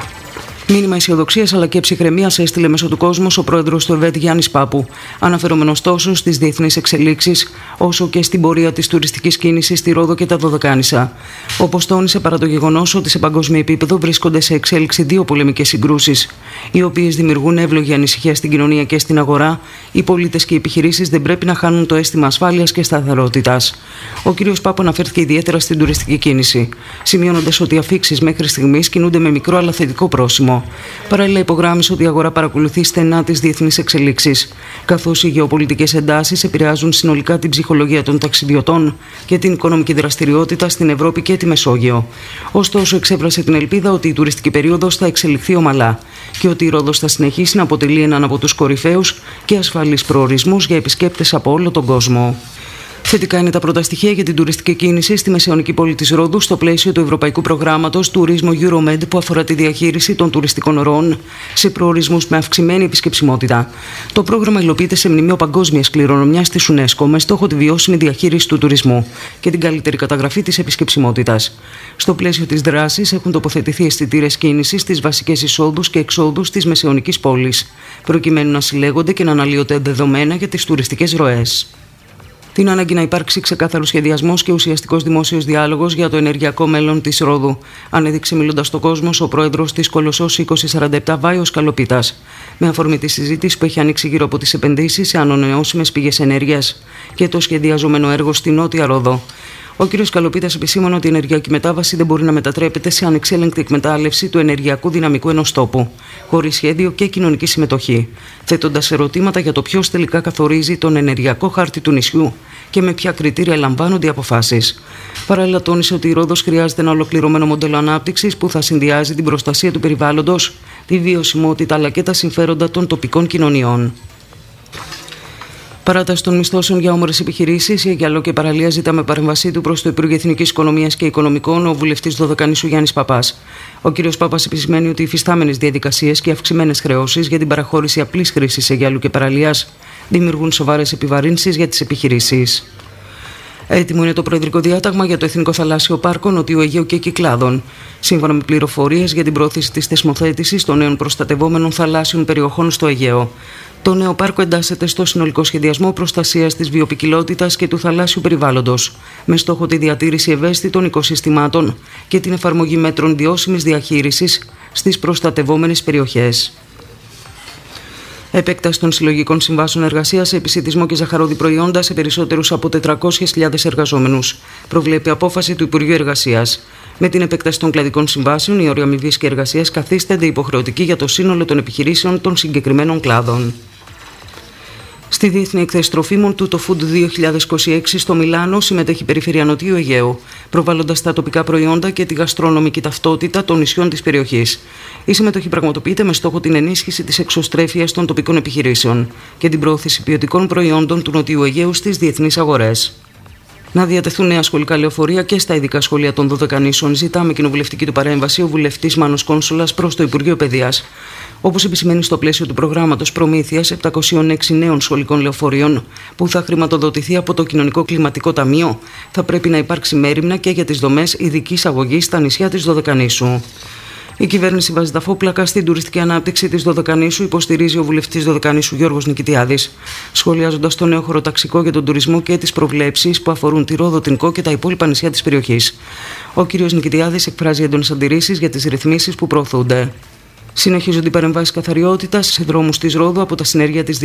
Μήνυμα αισιοδοξίας αλλά και ψυχραιμίας έστειλε μέσω του κόσμου ο πρόεδρος του ΕΒΕΤ Γιάννης Πάπου, αναφερόμενος τόσο στις διεθνείς εξελίξεις όσο και στην πορεία της τουριστικής κίνησης στη Ρόδο και τα Δωδεκάνησα. Όπως τόνισε, παρά το γεγονός ότι σε παγκόσμιο επίπεδο βρίσκονται σε εξέλιξη 2 πολεμικές συγκρούσεις, οι οποίες δημιουργούν εύλογη ανησυχία στην κοινωνία και στην αγορά, οι πολίτες και οι επιχειρήσεις δεν πρέπει να χάνουν το αίσθημα ασφάλειας και σταθερότητας. Ο κ. Πάπου αναφέρθηκε ιδιαίτερα στην τουριστική κίνηση, σημειώνοντας ότι οι αφίξεις μέχρι στιγμής κινούνται με μικρό αλλά θετικό πρόσημο. Παράλληλα, υπογράμμισε ότι η αγορά παρακολουθεί στενά τις διεθνείς εξελίξεις, καθώς οι γεωπολιτικές εντάσεις επηρεάζουν συνολικά την ψυχολογία των ταξιδιωτών και την οικονομική δραστηριότητα στην Ευρώπη και τη Μεσόγειο. Ωστόσο, εξέφρασε την ελπίδα ότι η τουριστική περίοδος θα εξελιχθεί ομαλά και ότι η Ρόδος θα συνεχίσει να αποτελεί έναν από τους κορυφαίους και ασφαλείς προορισμούς για επισκέπτες από όλο τον κόσμο. Θετικά είναι τα πρώτα στοιχεία για την τουριστική κίνηση στη μεσαιωνική πόλη της Ρόδου στο πλαίσιο του Ευρωπαϊκού Προγράμματος Τουρίσμο Euromed που αφορά τη διαχείριση των τουριστικών ροών σε προορισμούς με αυξημένη επισκεψιμότητα. Το πρόγραμμα υλοποιείται σε μνημείο παγκόσμιας κληρονομιάς της UNESCO με στόχο τη βιώσιμη διαχείριση του τουρισμού και την καλύτερη καταγραφή της επισκεψιμότητας. Στο πλαίσιο της δράσης έχουν τοποθετηθεί αισθητήρες κίνησης στις βασικές εισόδους και εξόδους της μεσαιωνικής πόλης, προκειμένου να συλλέγονται και να αναλύονται δεδομένα για τις τουριστικές ροές. Την ανάγκη να υπάρξει ξεκάθαρος σχεδιασμός και ουσιαστικός δημόσιος διάλογος για το ενεργειακό μέλλον της Ρόδου, ανέδειξε μιλώντας στον κόσμο ο πρόεδρος της Κολοσσός 2047 Βάιος Καλοπίτας, με αφορμή τη συζήτηση που έχει ανοίξει γύρω από τις επενδύσεις σε ανανεώσιμες πηγές ενέργειας και το σχεδιαζόμενο έργο στη Νότια Ρόδο. Ο κ. Καλοπίτας επισήμανε ότι η ενεργειακή μετάβαση δεν μπορεί να μετατρέπεται σε ανεξέλεγκτη εκμετάλλευση του ενεργειακού δυναμικού ενός τόπου, χωρίς σχέδιο και κοινωνική συμμετοχή, θέτοντας ερωτήματα για το ποιος τελικά καθορίζει τον ενεργειακό χάρτη του νησιού και με ποια κριτήρια λαμβάνονται οι αποφάσεις. Παράλληλα, τόνισε ότι η Ρόδος χρειάζεται ένα ολοκληρωμένο μοντέλο ανάπτυξης που θα συνδυάζει την προστασία του περιβάλλοντος, τη βιωσιμότητα αλλά και τα συμφέροντα των τοπικών κοινωνιών. Παράταση των μισθώσεων για όμορες επιχειρήσεις, η Αιγιαλό και Παραλία ζητά με παρέμβασή του προς το Υπουργείο Εθνικής Οικονομίας και Οικονομικών ο βουλευτής Δωδεκανήσου Γιάννης Παπάς. Ο κ. Παπάς επισημαίνει ότι οι υφιστάμενες διαδικασίες και αυξημένες χρεώσεις για την παραχώρηση απλής χρήσης Αιγιαλού και Παραλίας δημιουργούν σοβαρές επιβαρύνσεις για τις επιχειρήσεις. Έτοιμο είναι το Προεδρικό Διάταγμα για το Εθνικό Θαλάσσιο Πάρκο Νοτιού Αιγαίου και Κυκλάδων. Σύμφωνα με πληροφορίες για την πρόθεση της θεσμοθέτησης των νέων προστατευόμενων θαλάσσιων περιοχών στο Αιγαίο. Το νέο πάρκο εντάσσεται στο συνολικό σχεδιασμό προστασίας της βιοποικιλότητας και του θαλάσσιου περιβάλλοντος, με στόχο τη διατήρηση ευαίσθητων οικοσυστημάτων και την εφαρμογή μέτρων βιώσιμης διαχείρισης στις προστατευόμενες περιοχές. Επέκταση των συλλογικών συμβάσεων εργασίας σε επισιτισμό και ζαχαρόδι προϊόντα σε περισσότερους από 400.000 εργαζόμενους. Προβλέπει απόφαση του Υπουργείου Εργασίας. Με την επέκταση των κλαδικών συμβάσεων, οι όροι αμοιβής και εργασίας καθίστανται υποχρεωτικοί για το σύνολο των επιχειρήσεων των συγκεκριμένων κλάδων. Στη Διεθνή Εκθέση Τροφίμων του το Food 2026 στο Μιλάνο συμμετέχει η Περιφέρεια Νοτιού Αιγαίου, προβάλλοντας τα τοπικά προϊόντα και τη γαστρονομική ταυτότητα των νησιών της περιοχής. Η συμμετοχή πραγματοποιείται με στόχο την ενίσχυση της εξωστρέφειας των τοπικών επιχειρήσεων και την προώθηση ποιοτικών προϊόντων του Νοτιού Αιγαίου στις διεθνείς αγορές. Να διατεθούν νέα σχολικά λεωφορεία και στα ειδικά σχολεία των Δωδεκανήσων, ζητά με κοινοβουλευτική του παρέμβαση ο βουλευτής Μάνος Κόνσολας προς το Υπουργείο Παιδείας. Όπως επισημαίνει στο πλαίσιο του προγράμματος προμήθειας 706 νέων σχολικών λεωφορείων, που θα χρηματοδοτηθεί από το Κοινωνικό Κλιματικό Ταμείο, θα πρέπει να υπάρξει μέριμνα και για τις δομές ειδικής αγωγής στα νησιά της Δωδεκανήσου. Η κυβέρνηση βάζει τα φόπλακα στην τουριστική ανάπτυξη της Δωδεκανήσου, υποστηρίζει ο βουλευτής Δωδεκανήσου Γιώργος Νικητιάδης, σχολιάζοντας το νέο χωροταξικό για τον τουρισμό και τις προβλέψεις που αφορούν τη Ρόδο, την Κό και τα υπόλοιπα νησιά της περιοχής. Ο κ. Νικητιάδης εκφράζει έντονες αντιρρήσεις για τις ρυθμίσεις που προωθούνται. Συνεχίζονται οι παρεμβάσεις καθαριότητας σε δρόμους της Ρόδου από τα συνέργεια της